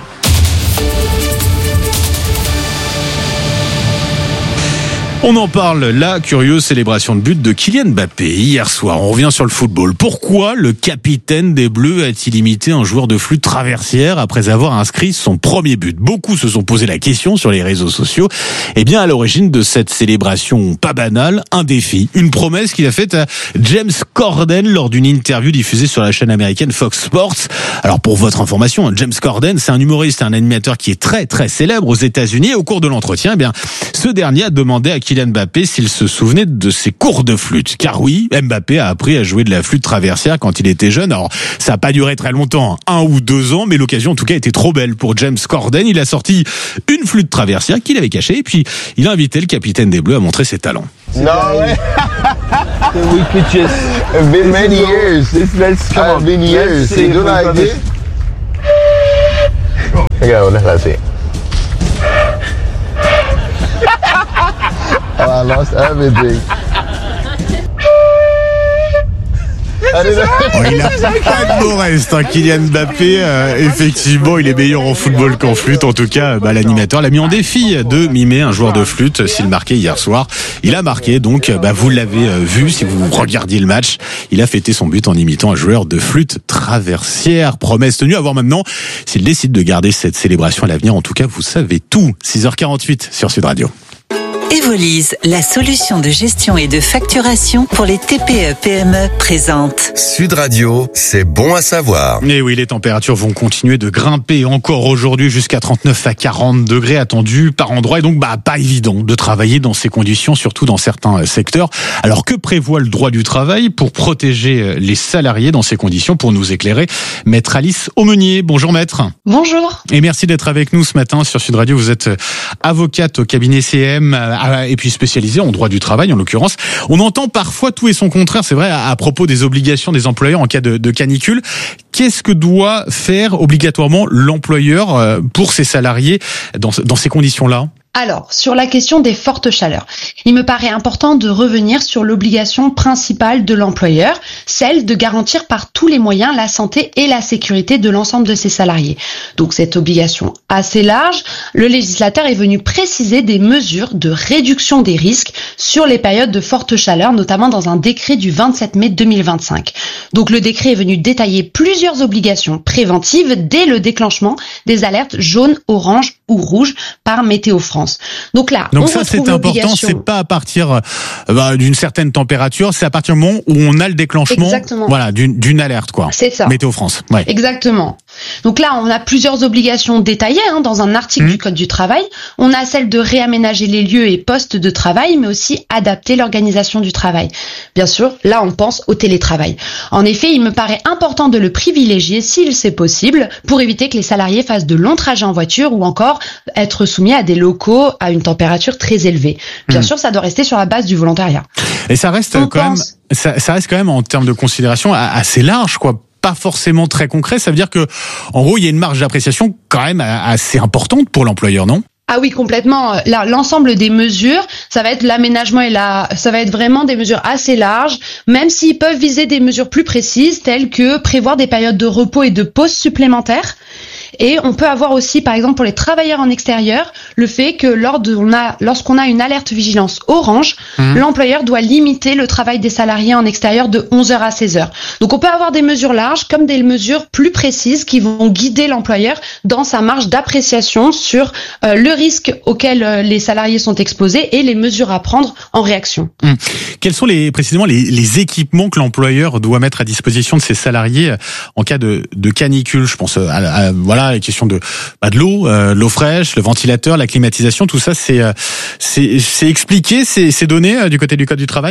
On en parle, la curieuse célébration de but de Kylian Mbappé hier soir. On revient sur le football. Pourquoi le capitaine des Bleus a-t-il imité un joueur de flûte traversière après avoir inscrit son premier but? Beaucoup se sont posé la question sur les réseaux sociaux. Eh bien, à l'origine de cette célébration pas banale, un défi, une promesse qu'il a faite à James Corden lors d'une interview diffusée sur la chaîne américaine Fox Sports. Alors, pour votre information, James Corden, c'est un humoriste, un animateur qui est très très célèbre aux États-Unis. Et au cours de l'entretien, eh bien, ce dernier a demandé à Kylian Mbappé s'il se souvenait de ses cours de flûte. Car oui, Mbappé a appris à jouer de la flûte traversière quand il était jeune. Alors, ça n'a pas duré très longtemps, un ou deux ans, mais l'occasion en tout cas était trop belle pour James Corden. Il a sorti une flûte traversière qu'il avait cachée et puis il a invité le capitaine des Bleus à montrer ses talents. No way. We could just. It's been many years. Let's, let's come on. It's been years. Let's see do like this. Okay, let's see. Oh, I lost everything. Oh, il a pas de beau reste, hein, Kylian Mbappé. Euh, effectivement, il est meilleur en football qu'en flûte. En tout cas, bah, l'animateur l'a mis en défi de mimer un joueur de flûte s'il marquait hier soir. Il a marqué, donc bah, vous l'avez vu si vous regardiez le match. Il a fêté son but en imitant un joueur de flûte traversière. Promesse tenue. À voir maintenant s'il décide de garder cette célébration à l'avenir. En tout cas, vous savez tout. six heures quarante-huit sur Sud Radio. Evolise, la solution de gestion et de facturation pour les T P E P M E présente. Sud Radio, c'est bon à savoir. Et oui, les températures vont continuer de grimper encore aujourd'hui jusqu'à trente-neuf à quarante degrés attendus par endroit. Et donc, bah, pas évident de travailler dans ces conditions, surtout dans certains secteurs. Alors, que prévoit le droit du travail pour protéger les salariés dans ces conditions? Pour nous éclairer, Maître Alice Aumenier. Bonjour, Maître. Bonjour. Et merci d'être avec nous ce matin sur Sud Radio. Vous êtes avocate au cabinet C M et puis spécialisé en droit du travail en l'occurrence. On entend parfois tout et son contraire, c'est vrai, à, à propos des obligations des employeurs en cas de, de canicule. Qu'est-ce que doit faire obligatoirement l'employeur pour ses salariés dans, dans ces conditions-là ? Alors, sur la question des fortes chaleurs, il me paraît important de revenir sur l'obligation principale de l'employeur, celle de garantir par tous les moyens la santé et la sécurité de l'ensemble de ses salariés. Donc cette obligation assez large, le législateur est venu préciser des mesures de réduction des risques sur les périodes de forte chaleur, notamment dans un décret du vingt-sept mai deux mille vingt-cinq. Donc le décret est venu détailler plusieurs obligations préventives dès le déclenchement des alertes jaunes, orange ou rouges par Météo France. Donc là, Donc on ça c'est important, c'est pas à partir euh, bah, d'une certaine température, c'est à partir du moment où on a le déclenchement, Exactement. voilà, d'une, d'une alerte quoi. C'est ça. Météo France. Ouais. Exactement. Donc là, on a plusieurs obligations détaillées hein, dans un article mmh. du Code du travail. On a celle de réaménager les lieux et postes de travail, mais aussi adapter l'organisation du travail. Bien sûr, là, on pense au télétravail. En effet, il me paraît important de le privilégier s'il c'est possible pour éviter que les salariés fassent de longs trajets en voiture ou encore être soumis à des locaux à une température très élevée. Bien mmh. sûr, ça doit rester sur la base du volontariat. Et ça reste on quand pense... même, ça, ça reste quand même en termes de considération assez large, quoi. Pas forcément très concret. Ça veut dire que, en gros, il y a une marge d'appréciation quand même assez importante pour l'employeur, non ? Ah oui, complètement. Là, l'ensemble des mesures, ça va être l'aménagement et la, ça va être vraiment des mesures assez larges, même s'ils peuvent viser des mesures plus précises, telles que prévoir des périodes de repos et de pause supplémentaires. Et on peut avoir aussi, par exemple, pour les travailleurs en extérieur, le fait que lors de, on a, lorsqu'on a une alerte vigilance orange, mmh. l'employeur doit limiter le travail des salariés en extérieur de onze heures à seize heures. Donc on peut avoir des mesures larges comme des mesures plus précises qui vont guider l'employeur dans sa marge d'appréciation sur euh, le risque auquel euh, les salariés sont exposés et les mesures à prendre en réaction. Mmh. Quels sont les, précisément les, les équipements que l'employeur doit mettre à disposition de ses salariés en cas de, de canicule? Je pense à, à voilà. La question de bah, de l'eau, euh, l'eau fraîche, le ventilateur, la climatisation, tout ça, c'est euh, c'est, c'est expliqué, c'est, c'est donné euh, du côté du Code du travail.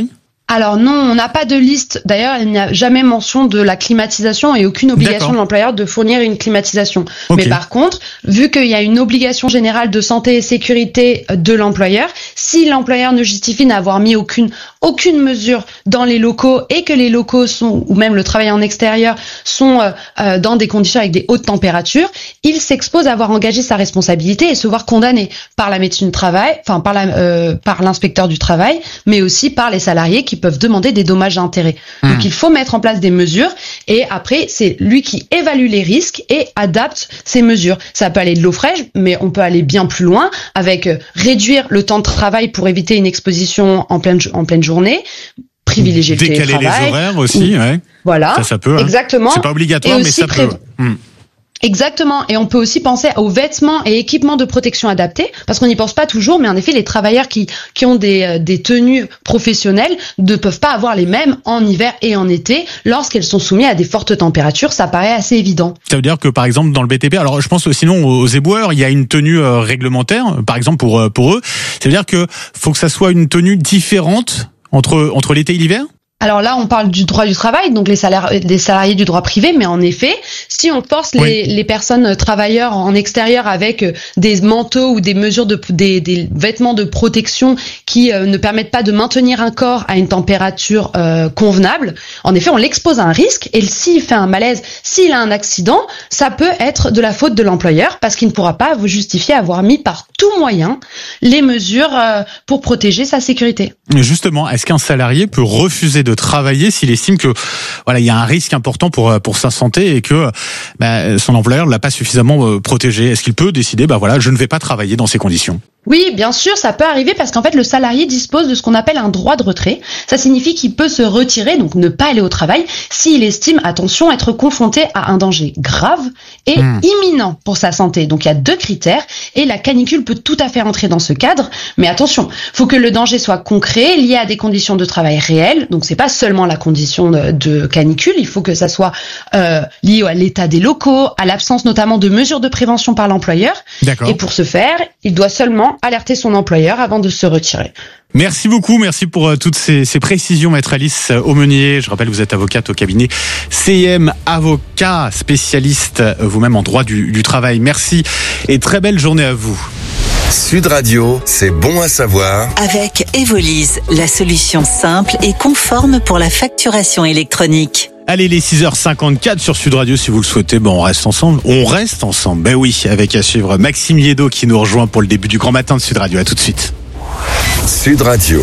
Alors non, on n'a pas de liste. D'ailleurs, il n'y a jamais mention de la climatisation et aucune obligation D'accord. de l'employeur de fournir une climatisation. Okay. Mais par contre, vu qu'il y a une obligation générale de santé et sécurité de l'employeur, si l'employeur ne justifie n'avoir mis aucune aucune mesure dans les locaux et que les locaux sont, ou même le travail en extérieur, sont euh, euh, dans des conditions avec des hautes températures, il s'expose à avoir engagé sa responsabilité et se voir condamné par la médecine du travail, enfin par la euh, par l'inspecteur du travail, mais aussi par les salariés qui peuvent demander des dommages à intérêts. Mmh. Donc il faut mettre en place des mesures et après c'est lui qui évalue les risques et adapte ces mesures. Ça peut aller de l'eau fraîche, mais on peut aller bien plus loin avec euh, réduire le temps de travail pour éviter une exposition en pleine en pleine journée, privilégier le télétravail. Décaler les horaires aussi, ouais. Voilà. Ça, ça peut. Hein. Exactement. C'est pas obligatoire, mais ça pré- peut. Mmh. Exactement. Et on peut aussi penser aux vêtements et équipements de protection adaptés, parce qu'on n'y pense pas toujours, mais en effet, les travailleurs qui, qui ont des, des tenues professionnelles ne peuvent pas avoir les mêmes en hiver et en été lorsqu'elles sont soumises à des fortes températures. Ça paraît assez évident. Ça veut dire que, par exemple, dans le B T P, alors je pense sinon aux éboueurs, il y a une tenue euh, réglementaire, par exemple, pour, pour eux. Ça veut dire que faut que ça soit une tenue différente entre, entre l'été et l'hiver? Alors là, on parle du droit du travail, donc les salaires, les salariés du droit privé, mais en effet, si on force les, oui. les personnes travailleurs en extérieur avec des manteaux ou des mesures de, des, des vêtements de protection qui euh, ne permettent pas de maintenir un corps à une température euh, convenable, en effet, on l'expose à un risque. Et s'il fait un malaise, s'il a un accident, ça peut être de la faute de l'employeur parce qu'il ne pourra pas vous justifier avoir mis par tout moyen les mesures euh, pour protéger sa sécurité. Justement, est-ce qu'un salarié peut refuser de de travailler s'il estime que voilà il y a un risque important pour pour sa santé et que bah, son employeur l'a pas suffisamment protégé? Est-ce qu'il peut décider bah voilà je ne vais pas travailler dans ces conditions? Oui, bien sûr, ça peut arriver parce qu'en fait, le salarié dispose de ce qu'on appelle un droit de retrait. Ça signifie qu'il peut se retirer, donc ne pas aller au travail, s'il estime, attention, être confronté à un danger grave et mmh. imminent pour sa santé. Donc, il y a deux critères et la canicule peut tout à fait entrer dans ce cadre. Mais attention, faut que le danger soit concret, lié à des conditions de travail réelles. Donc, c'est pas seulement la condition de, de canicule, il faut que ça soit euh, lié à l'état des locaux, à l'absence notamment de mesures de prévention par l'employeur. D'accord. Et pour ce faire, il doit seulement alerter son employeur avant de se retirer. Merci beaucoup, merci pour euh, toutes ces, ces précisions, maître Alice Aumenier. Je rappelle, vous êtes avocate au cabinet C M Avocat, spécialiste euh, vous-même en droit du, du travail. Merci et très belle journée à vous. Sud Radio, c'est bon à savoir. Avec Evolise, la solution simple et conforme pour la facturation électronique. Allez, les six heures cinquante-quatre sur Sud Radio, si vous le souhaitez, ben on reste ensemble. On reste ensemble. Ben oui, avec à suivre Maxime Liedo qui nous rejoint pour le début du grand matin de Sud Radio. À tout de suite. Sud Radio.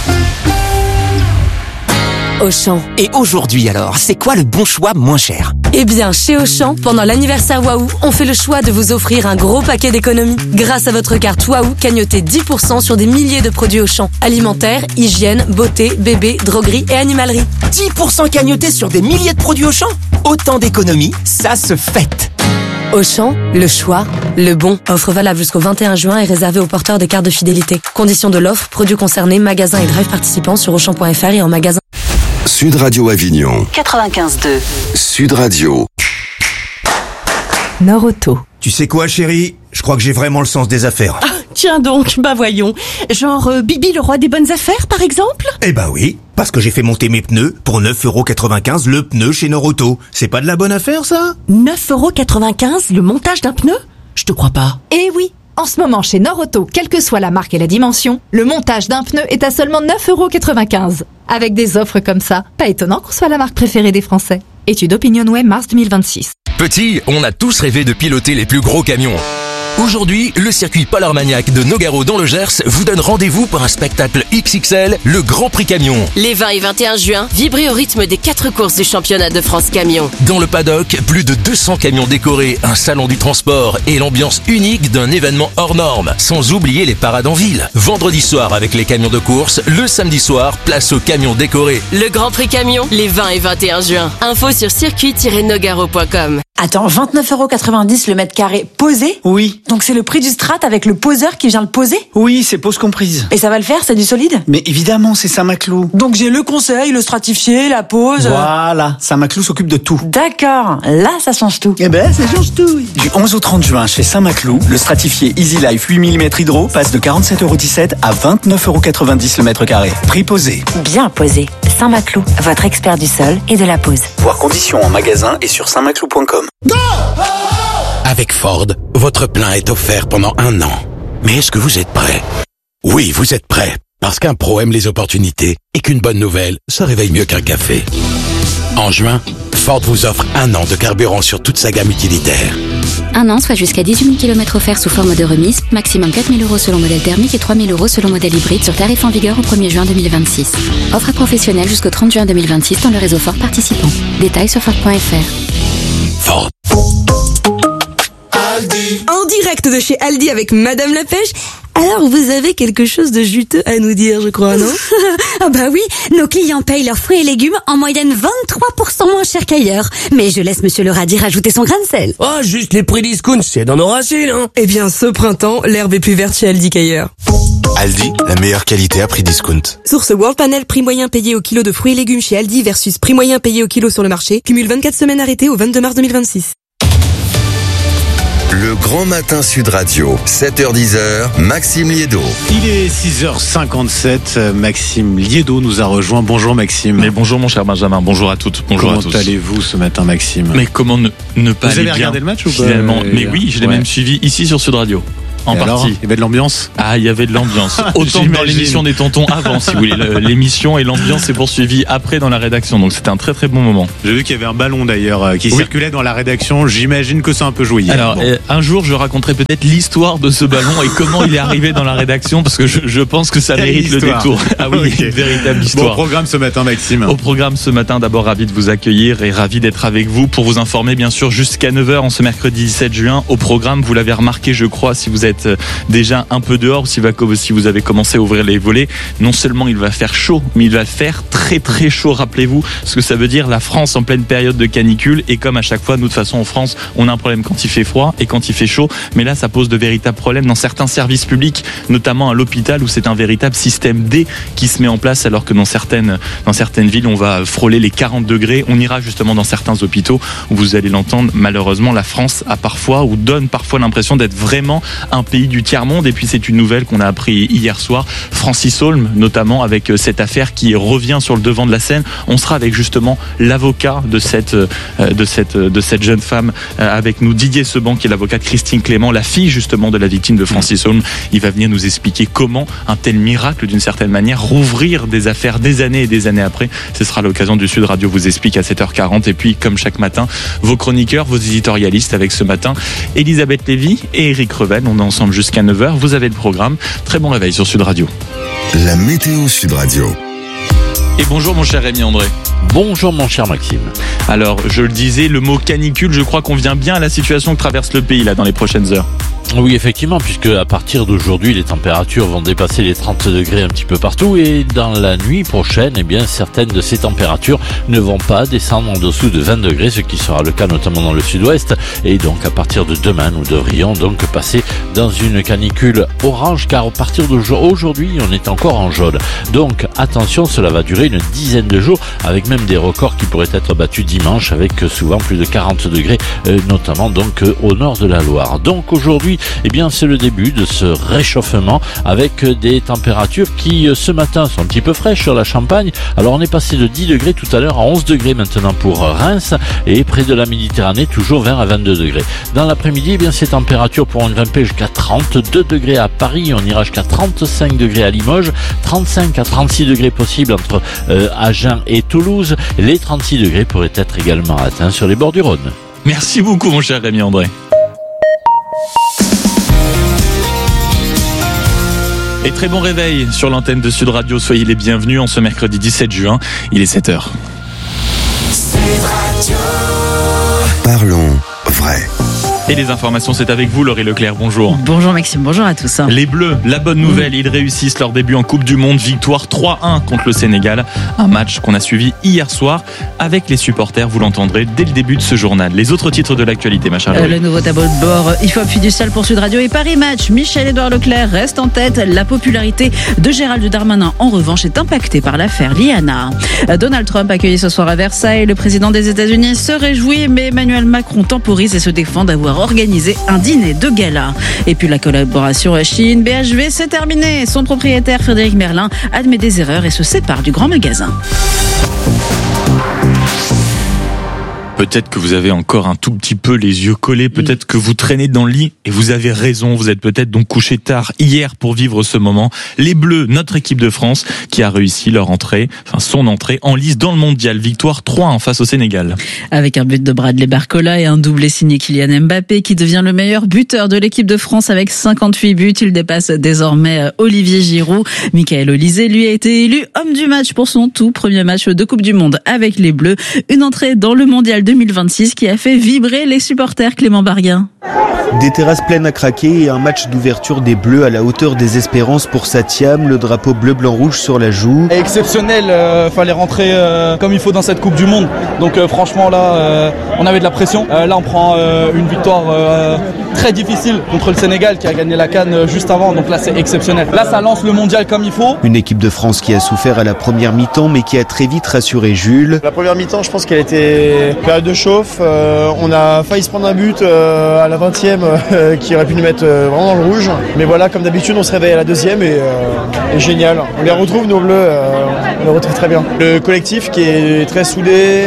Auchan. Et aujourd'hui alors, c'est quoi le bon choix moins cher? Eh bien, chez Auchan, pendant l'anniversaire Waouh, on fait le choix de vous offrir un gros paquet d'économies. Grâce à votre carte Waouh, cagnotez dix pour cent sur des milliers de produits Auchan. Alimentaire, hygiène, beauté, bébé, droguerie et animalerie. dix pour cent cagnotés sur des milliers de produits Auchan? Autant d'économies, ça se fête. Auchan, le choix, le bon. Offre valable jusqu'au vingt et un juin et réservée aux porteurs de cartes de fidélité. Conditions de l'offre, produits concernés, magasins et drive participants sur auchan point f r et en magasin. Sud Radio Avignon. quatre-vingt-quinze deux. Sud Radio. Nord-Auto. Tu sais quoi, chérie? Je crois que j'ai vraiment le sens des affaires. Ah, tiens donc, bah voyons. Genre euh, Bibi le roi des bonnes affaires, par exemple? Eh bah oui, parce que j'ai fait monter mes pneus pour neuf euros quatre-vingt-quinze le pneu chez Nord-Auto. C'est pas de la bonne affaire, ça? neuf euros quatre-vingt-quinze le montage d'un pneu? Je te crois pas. Eh oui. En ce moment, chez Nord-Auto, quelle que soit la marque et la dimension, le montage d'un pneu est à seulement neuf euros quatre-vingt-quinze. Avec des offres comme ça, pas étonnant qu'on soit la marque préférée des Français. Étude OpinionWay, mars deux mille vingt-six. Petit, on a tous rêvé de piloter les plus gros camions. Aujourd'hui, le circuit Pôle Armagnac de Nogaro dans le Gers vous donne rendez-vous pour un spectacle X X L, le Grand Prix Camion. Les vingt et vingt et un juin, vibrez au rythme des quatre courses du championnat de France Camion. Dans le paddock, plus de deux cents camions décorés, un salon du transport et l'ambiance unique d'un événement hors norme. Sans oublier les parades en ville. Vendredi soir avec les camions de course, le samedi soir, place aux camions décorés. Le Grand Prix Camion, les vingt et vingt et un juin. Info sur circuit tiret nogaro point com. Attends, vingt-neuf euros quatre-vingt-dix le mètre carré posé ? Oui. Donc c'est le prix du strat avec le poseur qui vient le poser ? Oui, c'est pose comprise. Et ça va le faire, c'est du solide ? Mais évidemment, c'est Saint-Maclou. Donc j'ai le conseil, le stratifié, la pose... Voilà, Saint-Maclou s'occupe de tout. D'accord, là ça change tout. Eh ben, ça change tout. Du onze au trente juin, chez Saint-Maclou, le stratifié Easy Life huit millimètres hydro passe de quarante-sept euros dix-sept à vingt-neuf euros quatre-vingt-dix le mètre carré. Prix posé. Bien posé. Saint-Maclou, votre expert du sol et de la pose. Voir conditions en magasin et sur saint maclou point com. Avec Ford, votre plein est offert pendant un an. Mais est-ce que vous êtes prêt ? Oui, vous êtes prêt. Parce qu'un pro aime les opportunités et qu'une bonne nouvelle, ça réveille mieux qu'un café. En juin, Ford vous offre un an de carburant sur toute sa gamme utilitaire. Un an, soit jusqu'à dix-huit mille kilomètres offerts sous forme de remise, maximum quatre mille euros selon modèle thermique et trois mille euros selon modèle hybride sur tarif en vigueur au premier juin deux mille vingt-six. Offre à professionnels jusqu'au trente juin deux mille vingt-six dans le réseau Ford participant. Détails sur Ford point F R. Ford. En direct de chez Aldi avec Madame la Pêche. Alors, vous avez quelque chose de juteux à nous dire, je crois, non? Ah bah oui, nos clients payent leurs fruits et légumes en moyenne vingt-trois pour cent moins cher qu'ailleurs. Mais je laisse Monsieur le radis rajouter son grain de sel. Oh, juste les prix discount, c'est dans nos racines, hein. Eh bien, ce printemps, l'herbe est plus verte chez Aldi qu'ailleurs. Aldi, la meilleure qualité à prix discount. Source World Panel, prix moyen payé au kilo de fruits et légumes chez Aldi versus prix moyen payé au kilo sur le marché. Cumule vingt-quatre semaines arrêtées au vingt-deux mars deux mille vingt-six. Le Grand Matin Sud Radio, sept heures dix, Maxime Liédo. Il est six heures cinquante-sept, Maxime Liédo nous a rejoint. Bonjour Maxime. Mais bonjour mon cher Benjamin, bonjour à toutes, bonjour comment à tous. Comment allez-vous ce matin Maxime? Mais comment ne, ne pas Vous aller avez bien regardé le match ou pas? Finalement, mais oui, je l'ai ouais. même suivi ici sur Sud Radio. En Et partie. alors, il y avait de l'ambiance? Ah, il y avait de l'ambiance. Autant que dans l'émission des tontons avant, si vous voulez. L'émission et l'ambiance s'est poursuivie après dans la rédaction. Donc c'était un très très bon moment. J'ai vu qu'il y avait un ballon d'ailleurs qui oui. circulait dans la rédaction. J'imagine que c'est un peu joué. Alors, bon. euh, un jour, je raconterai peut-être l'histoire de ce ballon et comment il est arrivé dans la rédaction parce que je, je pense que ça mérite le détour. Ah oui, okay. Une véritable histoire. Bon, au programme ce matin, Maxime. Au programme ce matin, d'abord ravi de vous accueillir et ravi d'être avec vous pour vous informer, bien sûr, jusqu'à neuf heures en ce mercredi dix-sept juin. Au programme, vous l'avez remarqué, je crois, si vous êtes déjà un peu dehors, si vous avez commencé à ouvrir les volets, non seulement il va faire chaud, mais il va faire très très chaud, rappelez-vous ce que ça veut dire, la France en pleine période de canicule, et comme à chaque fois, nous de toute façon en France, on a un problème quand il fait froid et quand il fait chaud, mais là ça pose de véritables problèmes dans certains services publics, notamment à l'hôpital où c'est un véritable système D qui se met en place, alors que dans certaines, dans certaines villes on va frôler les quarante degrés, on ira justement dans certains hôpitaux où vous allez l'entendre, malheureusement la France a parfois ou donne parfois l'impression d'être vraiment un pays du tiers-monde. Et puis c'est une nouvelle qu'on a appris hier soir, Francis Holm notamment, avec cette affaire qui revient sur le devant de la scène. On sera avec justement l'avocat de cette, de cette, de cette jeune femme avec nous, Didier Seban, qui est l'avocat de Christine Clément, la fille justement de la victime de Francis Holm. Il va venir nous expliquer comment un tel miracle, d'une certaine manière, rouvrir des affaires des années et des années après. Ce sera l'occasion du Sud Radio vous explique à sept heures quarante. Et puis comme chaque matin, vos chroniqueurs, vos éditorialistes avec ce matin Elisabeth Lévy et Eric Revel. On est ensemble jusqu'à neuf heures. Vous avez le programme. Très bon réveil sur Sud Radio. La météo Sud Radio. Et bonjour mon cher Rémi André. Bonjour mon cher Maxime. Alors, je le disais, le mot canicule, je crois qu'on vient bien à la situation que traverse le pays là dans les prochaines heures. Oui, effectivement, puisque à partir d'aujourd'hui, les températures vont dépasser les trente degrés un petit peu partout, et dans la nuit prochaine, eh bien, certaines de ces températures ne vont pas descendre en dessous de vingt degrés, ce qui sera le cas notamment dans le sud-ouest, et donc à partir de demain, nous devrions donc passer dans une canicule orange, car à partir d'aujourd'hui, on est encore en jaune. Donc, attention, cela va durer une dizaine de jours, avec même des records qui pourraient être battus dimanche, avec souvent plus de quarante degrés, euh, notamment donc euh, au nord de la Loire. Donc aujourd'hui, eh bien, c'est le début de ce réchauffement avec des températures qui, ce matin, sont un petit peu fraîches sur la Champagne. Alors, on est passé de dix degrés tout à l'heure à onze degrés maintenant pour Reims, et près de la Méditerranée, toujours vingt à vingt-deux degrés. Dans l'après-midi, eh bien, ces températures pourront grimper jusqu'à trente-deux degrés à Paris. On ira jusqu'à trente-cinq degrés à Limoges, trente-cinq à trente-six degrés possibles entre euh, Agen et Toulouse. Les trente-six degrés pourraient être également atteints sur les bords du Rhône. Merci beaucoup, mon cher Rémi André. Et très bon réveil sur l'antenne de Sud Radio. Soyez les bienvenus en ce mercredi dix-sept juin. Il est sept heures. Parlons vrai. Et les informations, c'est avec vous, Laurie Leclerc. Bonjour. Bonjour Maxime, bonjour à tous. Les Bleus, la bonne nouvelle, ils réussissent leur début en Coupe du Monde. Victoire trois un contre le Sénégal. Un match qu'on a suivi hier soir avec les supporters, vous l'entendrez dès le début de ce journal. Les autres titres de l'actualité, ma chère Laurie. Euh, le nouveau tableau de bord I F O P fiducial pour Sud Radio et Paris Match. Michel-Édouard Leclerc reste en tête. La popularité de Gérald Darmanin, en revanche, est impactée par l'affaire Liana. Donald Trump accueilli ce soir à Versailles. Le président des États-Unis se réjouit, mais Emmanuel Macron temporise et se défend d'avoir organisé un dîner de gala. Et puis la collaboration Chine-B H V, c'est terminé. Son propriétaire Frédéric Merlin admet des erreurs et se sépare du grand magasin. Peut-être que vous avez encore un tout petit peu les yeux collés, peut-être que vous traînez dans le lit et vous avez raison, vous êtes peut-être donc couché tard hier pour vivre ce moment. Les Bleus, notre équipe de France, qui a réussi leur entrée, enfin son entrée en lice dans le mondial. Victoire trois un face au Sénégal. Avec un but de Bradley Barcola et un doublé signé Kylian Mbappé qui devient le meilleur buteur de l'équipe de France avec cinquante-huit buts. Il dépasse désormais Olivier Giroud. Michael Olysée, lui, a été élu homme du match pour son tout premier match de Coupe du Monde avec les Bleus. Une entrée dans le mondial deux mille vingt-six qui a fait vibrer les supporters. Clément Barguin. Des terrasses pleines à craquer et un match d'ouverture des Bleus à la hauteur des espérances pour Satiam, le drapeau bleu-blanc-rouge sur la joue. Exceptionnel, euh, fallait rentrer euh, comme il faut dans cette Coupe du Monde. Donc euh, franchement là, euh, on avait de la pression. Euh, là on prend euh, une victoire euh, très difficile contre le Sénégal qui a gagné la CAN euh, juste avant. Donc là c'est exceptionnel. Là ça lance le mondial comme il faut. Une équipe de France qui a souffert à la première mi-temps mais qui a très vite rassuré Jules. La première mi-temps je pense qu'elle était période de chauffe. Euh, on a failli se prendre un but euh, à la vingtième euh, qui aurait pu nous mettre euh, vraiment dans le rouge. Mais voilà, comme d'habitude, on se réveille à la deuxième et, euh, et génial. On les retrouve, nos Bleus, euh, on les retrouve très bien. Le collectif qui est très soudé,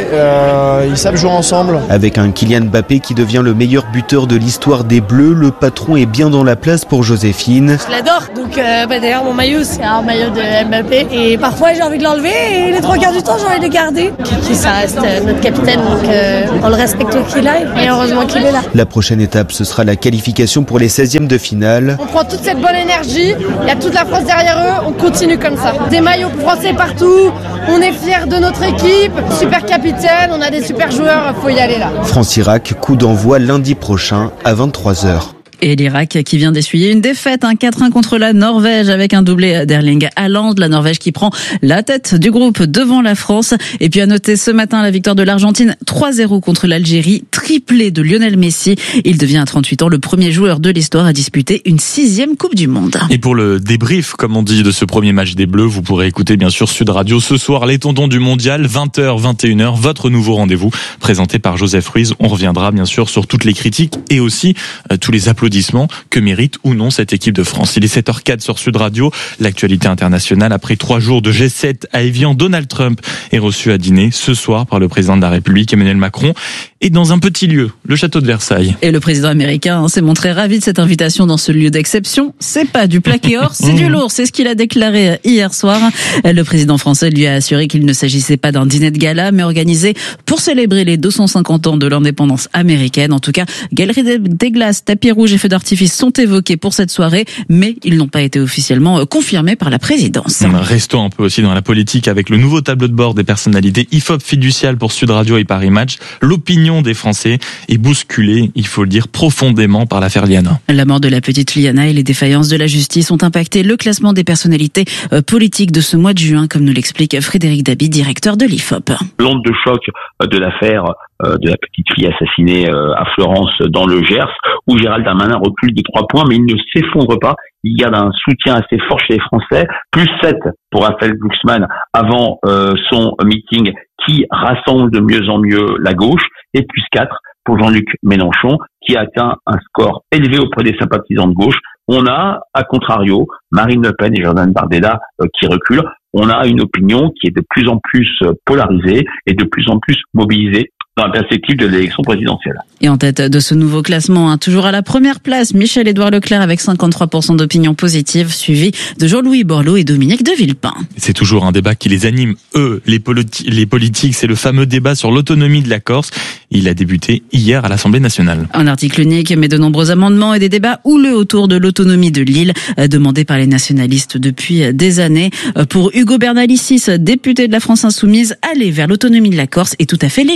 euh, ils savent jouer ensemble. Avec un Kylian Mbappé qui devient le meilleur buteur de l'histoire des Bleus, le patron est bien dans la place pour Joséphine. Je l'adore, donc euh, bah, d'ailleurs mon maillot c'est un maillot de Mbappé et parfois j'ai envie de l'enlever et les trois quarts du temps j'ai envie de le garder. Kiki ça reste euh, notre capitaine donc euh, on le respecte qu'il aille et heureusement qu'il est là. La prochaine étape ce sera la qualification pour les seizièmes de finale. On prend toute cette bonne énergie, il y a toute la France derrière eux, on continue comme ça. Des maillots français partout, on est fiers de notre équipe, super capitaine, on a des super joueurs, faut y aller là. France-Irak, coup d'envoi lundi prochain à vingt-trois heures. Et l'Irak qui vient d'essuyer une défaite, un quatre un contre la Norvège avec un doublé d'Erling Haaland. La Norvège qui prend la tête du groupe devant la France. Et puis à noter ce matin la victoire de l'Argentine trois zéro contre l'Algérie, triplé de Lionel Messi. Il devient à trente-huit ans le premier joueur de l'histoire à disputer une sixième Coupe du Monde. Et pour le débrief, comme on dit, de ce premier match des Bleus, vous pourrez écouter bien sûr Sud Radio ce soir, les Tondons du Mondial, vingt heures, vingt et une heures, votre nouveau rendez-vous présenté par Joseph Ruiz. On reviendra bien sûr sur toutes les critiques et aussi euh, tous les applaudissements que mérite ou non cette équipe de France. Il est sept heures quatre sur Sud Radio. L'actualité internationale, après trois jours de G sept à Évian, Donald Trump est reçu à dîner ce soir par le président de la République, Emmanuel Macron, et dans un petit lieu, le château de Versailles. Et le président américain s'est montré ravi de cette invitation dans ce lieu d'exception. C'est pas du plaqué or, c'est du lourd. C'est ce qu'il a déclaré hier soir. Le président français lui a assuré qu'il ne s'agissait pas d'un dîner de gala, mais organisé pour célébrer les deux cent cinquante ans de l'indépendance américaine. En tout cas, galerie des glaces, tapis rouge et feux d'artifice sont évoqués pour cette soirée, mais ils n'ont pas été officiellement confirmés par la présidence. Restons un peu aussi dans la politique avec le nouveau tableau de bord des personnalités I F O P fiducial pour Sud Radio et Paris Match. L'opinion des Français est bousculée, il faut le dire, profondément par l'affaire Liana. La mort de la petite Liana et les défaillances de la justice ont impacté le classement des personnalités politiques de ce mois de juin, comme nous l'explique Frédéric Dabi, directeur de l'I F O P. L'onde de choc de l'affaire de la petite fille assassinée à Florence dans le Gers, où Gérald Darmanin recule de trois points, mais il ne s'effondre pas. Il garde un soutien assez fort chez les Français. Plus sept pour Raphaël Glucksmann avant euh, son meeting qui rassemble de mieux en mieux la gauche. Et plus quatre pour Jean-Luc Mélenchon qui atteint un score élevé auprès des sympathisants de gauche. On a, à contrario, Marine Le Pen et Jordan Bardella euh, qui reculent. On a une opinion qui est de plus en plus polarisée et de plus en plus mobilisée dans la perspective de l'élection présidentielle. Et en tête de ce nouveau classement, hein, toujours à la première place, Michel-Édouard Leclerc avec cinquante-trois pour cent d'opinion positive, suivi de Jean-Louis Borloo et Dominique de Villepin. C'est toujours un débat qui les anime, eux, les, politi- les politiques. C'est le fameux débat sur l'autonomie de la Corse. Il a débuté hier à l'Assemblée nationale. Un article unique, mais de nombreux amendements et des débats houleux autour de l'autonomie de l'île, demandés par les nationalistes depuis des années. Pour Hugo Bernalicis, député de la France Insoumise, aller vers l'autonomie de la Corse est tout à fait légitime.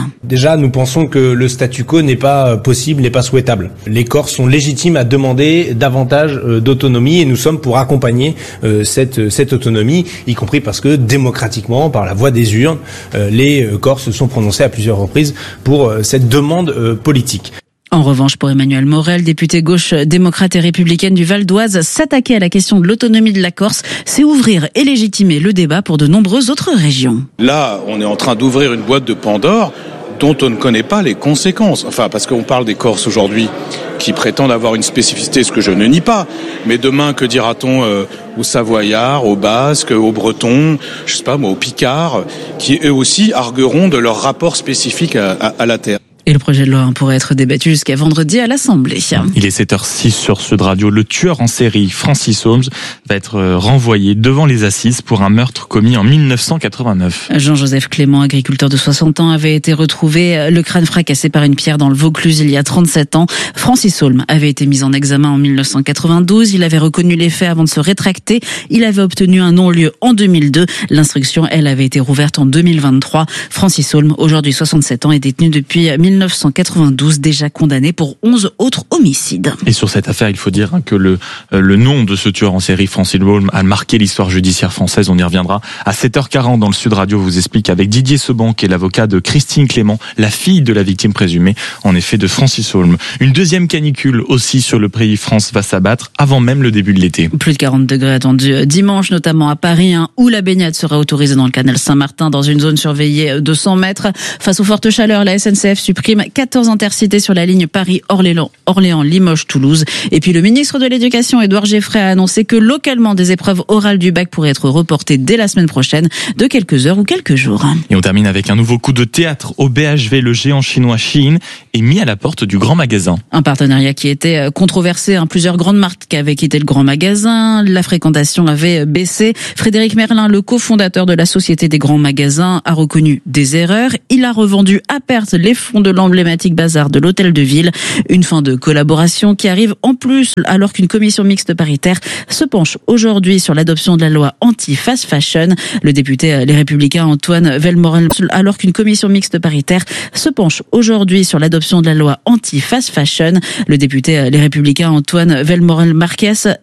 Déjà, nous pensons que le statu quo n'est pas possible, n'est pas souhaitable. Les Corses sont légitimes à demander davantage d'autonomie et nous sommes pour accompagner cette, cette autonomie, y compris parce que démocratiquement, par la voie des urnes, les Corses se sont prononcés à plusieurs reprises pour cette demande politique. En revanche, pour Emmanuel Morel, député gauche démocrate et républicaine du Val d'Oise, s'attaquer à la question de l'autonomie de la Corse, c'est ouvrir et légitimer le débat pour de nombreuses autres régions. Là, on est en train d'ouvrir une boîte de Pandore dont on ne connaît pas les conséquences. Enfin, parce qu'on parle des Corses aujourd'hui qui prétendent avoir une spécificité, ce que je ne nie pas. Mais demain, que dira-t-on euh, aux Savoyards, aux Basques, aux Bretons, je sais pas moi, aux Picards, qui eux aussi argueront de leur rapport spécifique à, à, à la terre. Et le projet de loi pourrait être débattu jusqu'à vendredi à l'Assemblée. Il est sept heures six sur Sud Radio. Le tueur en série, Francis Holmes, va être renvoyé devant les assises pour un meurtre commis en mille neuf cent quatre-vingt-neuf. Jean-Joseph Clément, agriculteur de soixante ans, avait été retrouvé le crâne fracassé par une pierre dans le Vaucluse il y a trente-sept ans. Francis Holmes avait été mis en examen en mille neuf cent quatre-vingt-douze. Il avait reconnu les faits avant de se rétracter. Il avait obtenu un non-lieu en deux mille deux. L'instruction, elle, avait été rouverte en deux mille vingt-trois. Francis Holmes, aujourd'hui soixante-sept ans, est détenu depuis mille neuf cent quatre-vingt-douze, déjà condamné pour onze autres homicides. Et sur cette affaire, il faut dire que le, le nom de ce tueur en série, Francis Holmes, a marqué l'histoire judiciaire française. On y reviendra. À sept heures quarante dans le Sud Radio, vous explique avec Didier Seban, qui est l'avocat de Christine Clément, la fille de la victime présumée, en effet, de Francis Holmes. Une deuxième canicule aussi sur le pays France va s'abattre avant même le début de l'été. Plus de quarante degrés attendus dimanche, notamment à Paris, hein, où la baignade sera autorisée dans le canal Saint-Martin, dans une zone surveillée de cent mètres. Face aux fortes chaleurs, la S N C F supprime quatorze intercités sur la ligne Paris-Orléans, Orléans-Limoges-Toulouse. Et puis le ministre de l'Éducation, Édouard Geoffray, a annoncé que localement des épreuves orales du bac pourraient être reportées dès la semaine prochaine, de quelques heures ou quelques jours. Et on termine avec un nouveau coup de théâtre au B H V. Le géant chinois Shein est mis à la porte du grand magasin. Un partenariat qui était controversé. Hein. Plusieurs grandes marques avaient quitté le grand magasin. La fréquentation avait baissé. Frédéric Merlin, le cofondateur de la Société des grands magasins, a reconnu des erreurs. Il a revendu à perte les fonds de l'emblématique bazar de l'Hôtel de Ville. Une fin de collaboration qui arrive en plus alors qu'une commission mixte paritaire se penche aujourd'hui sur l'adoption de la loi anti-fast fashion. Le député Les Républicains Antoine Velmorel, alors qu'une commission mixte paritaire se penche aujourd'hui sur l'adoption de la loi anti-fast fashion. Le député Les Républicains Antoine Velmorel Marquez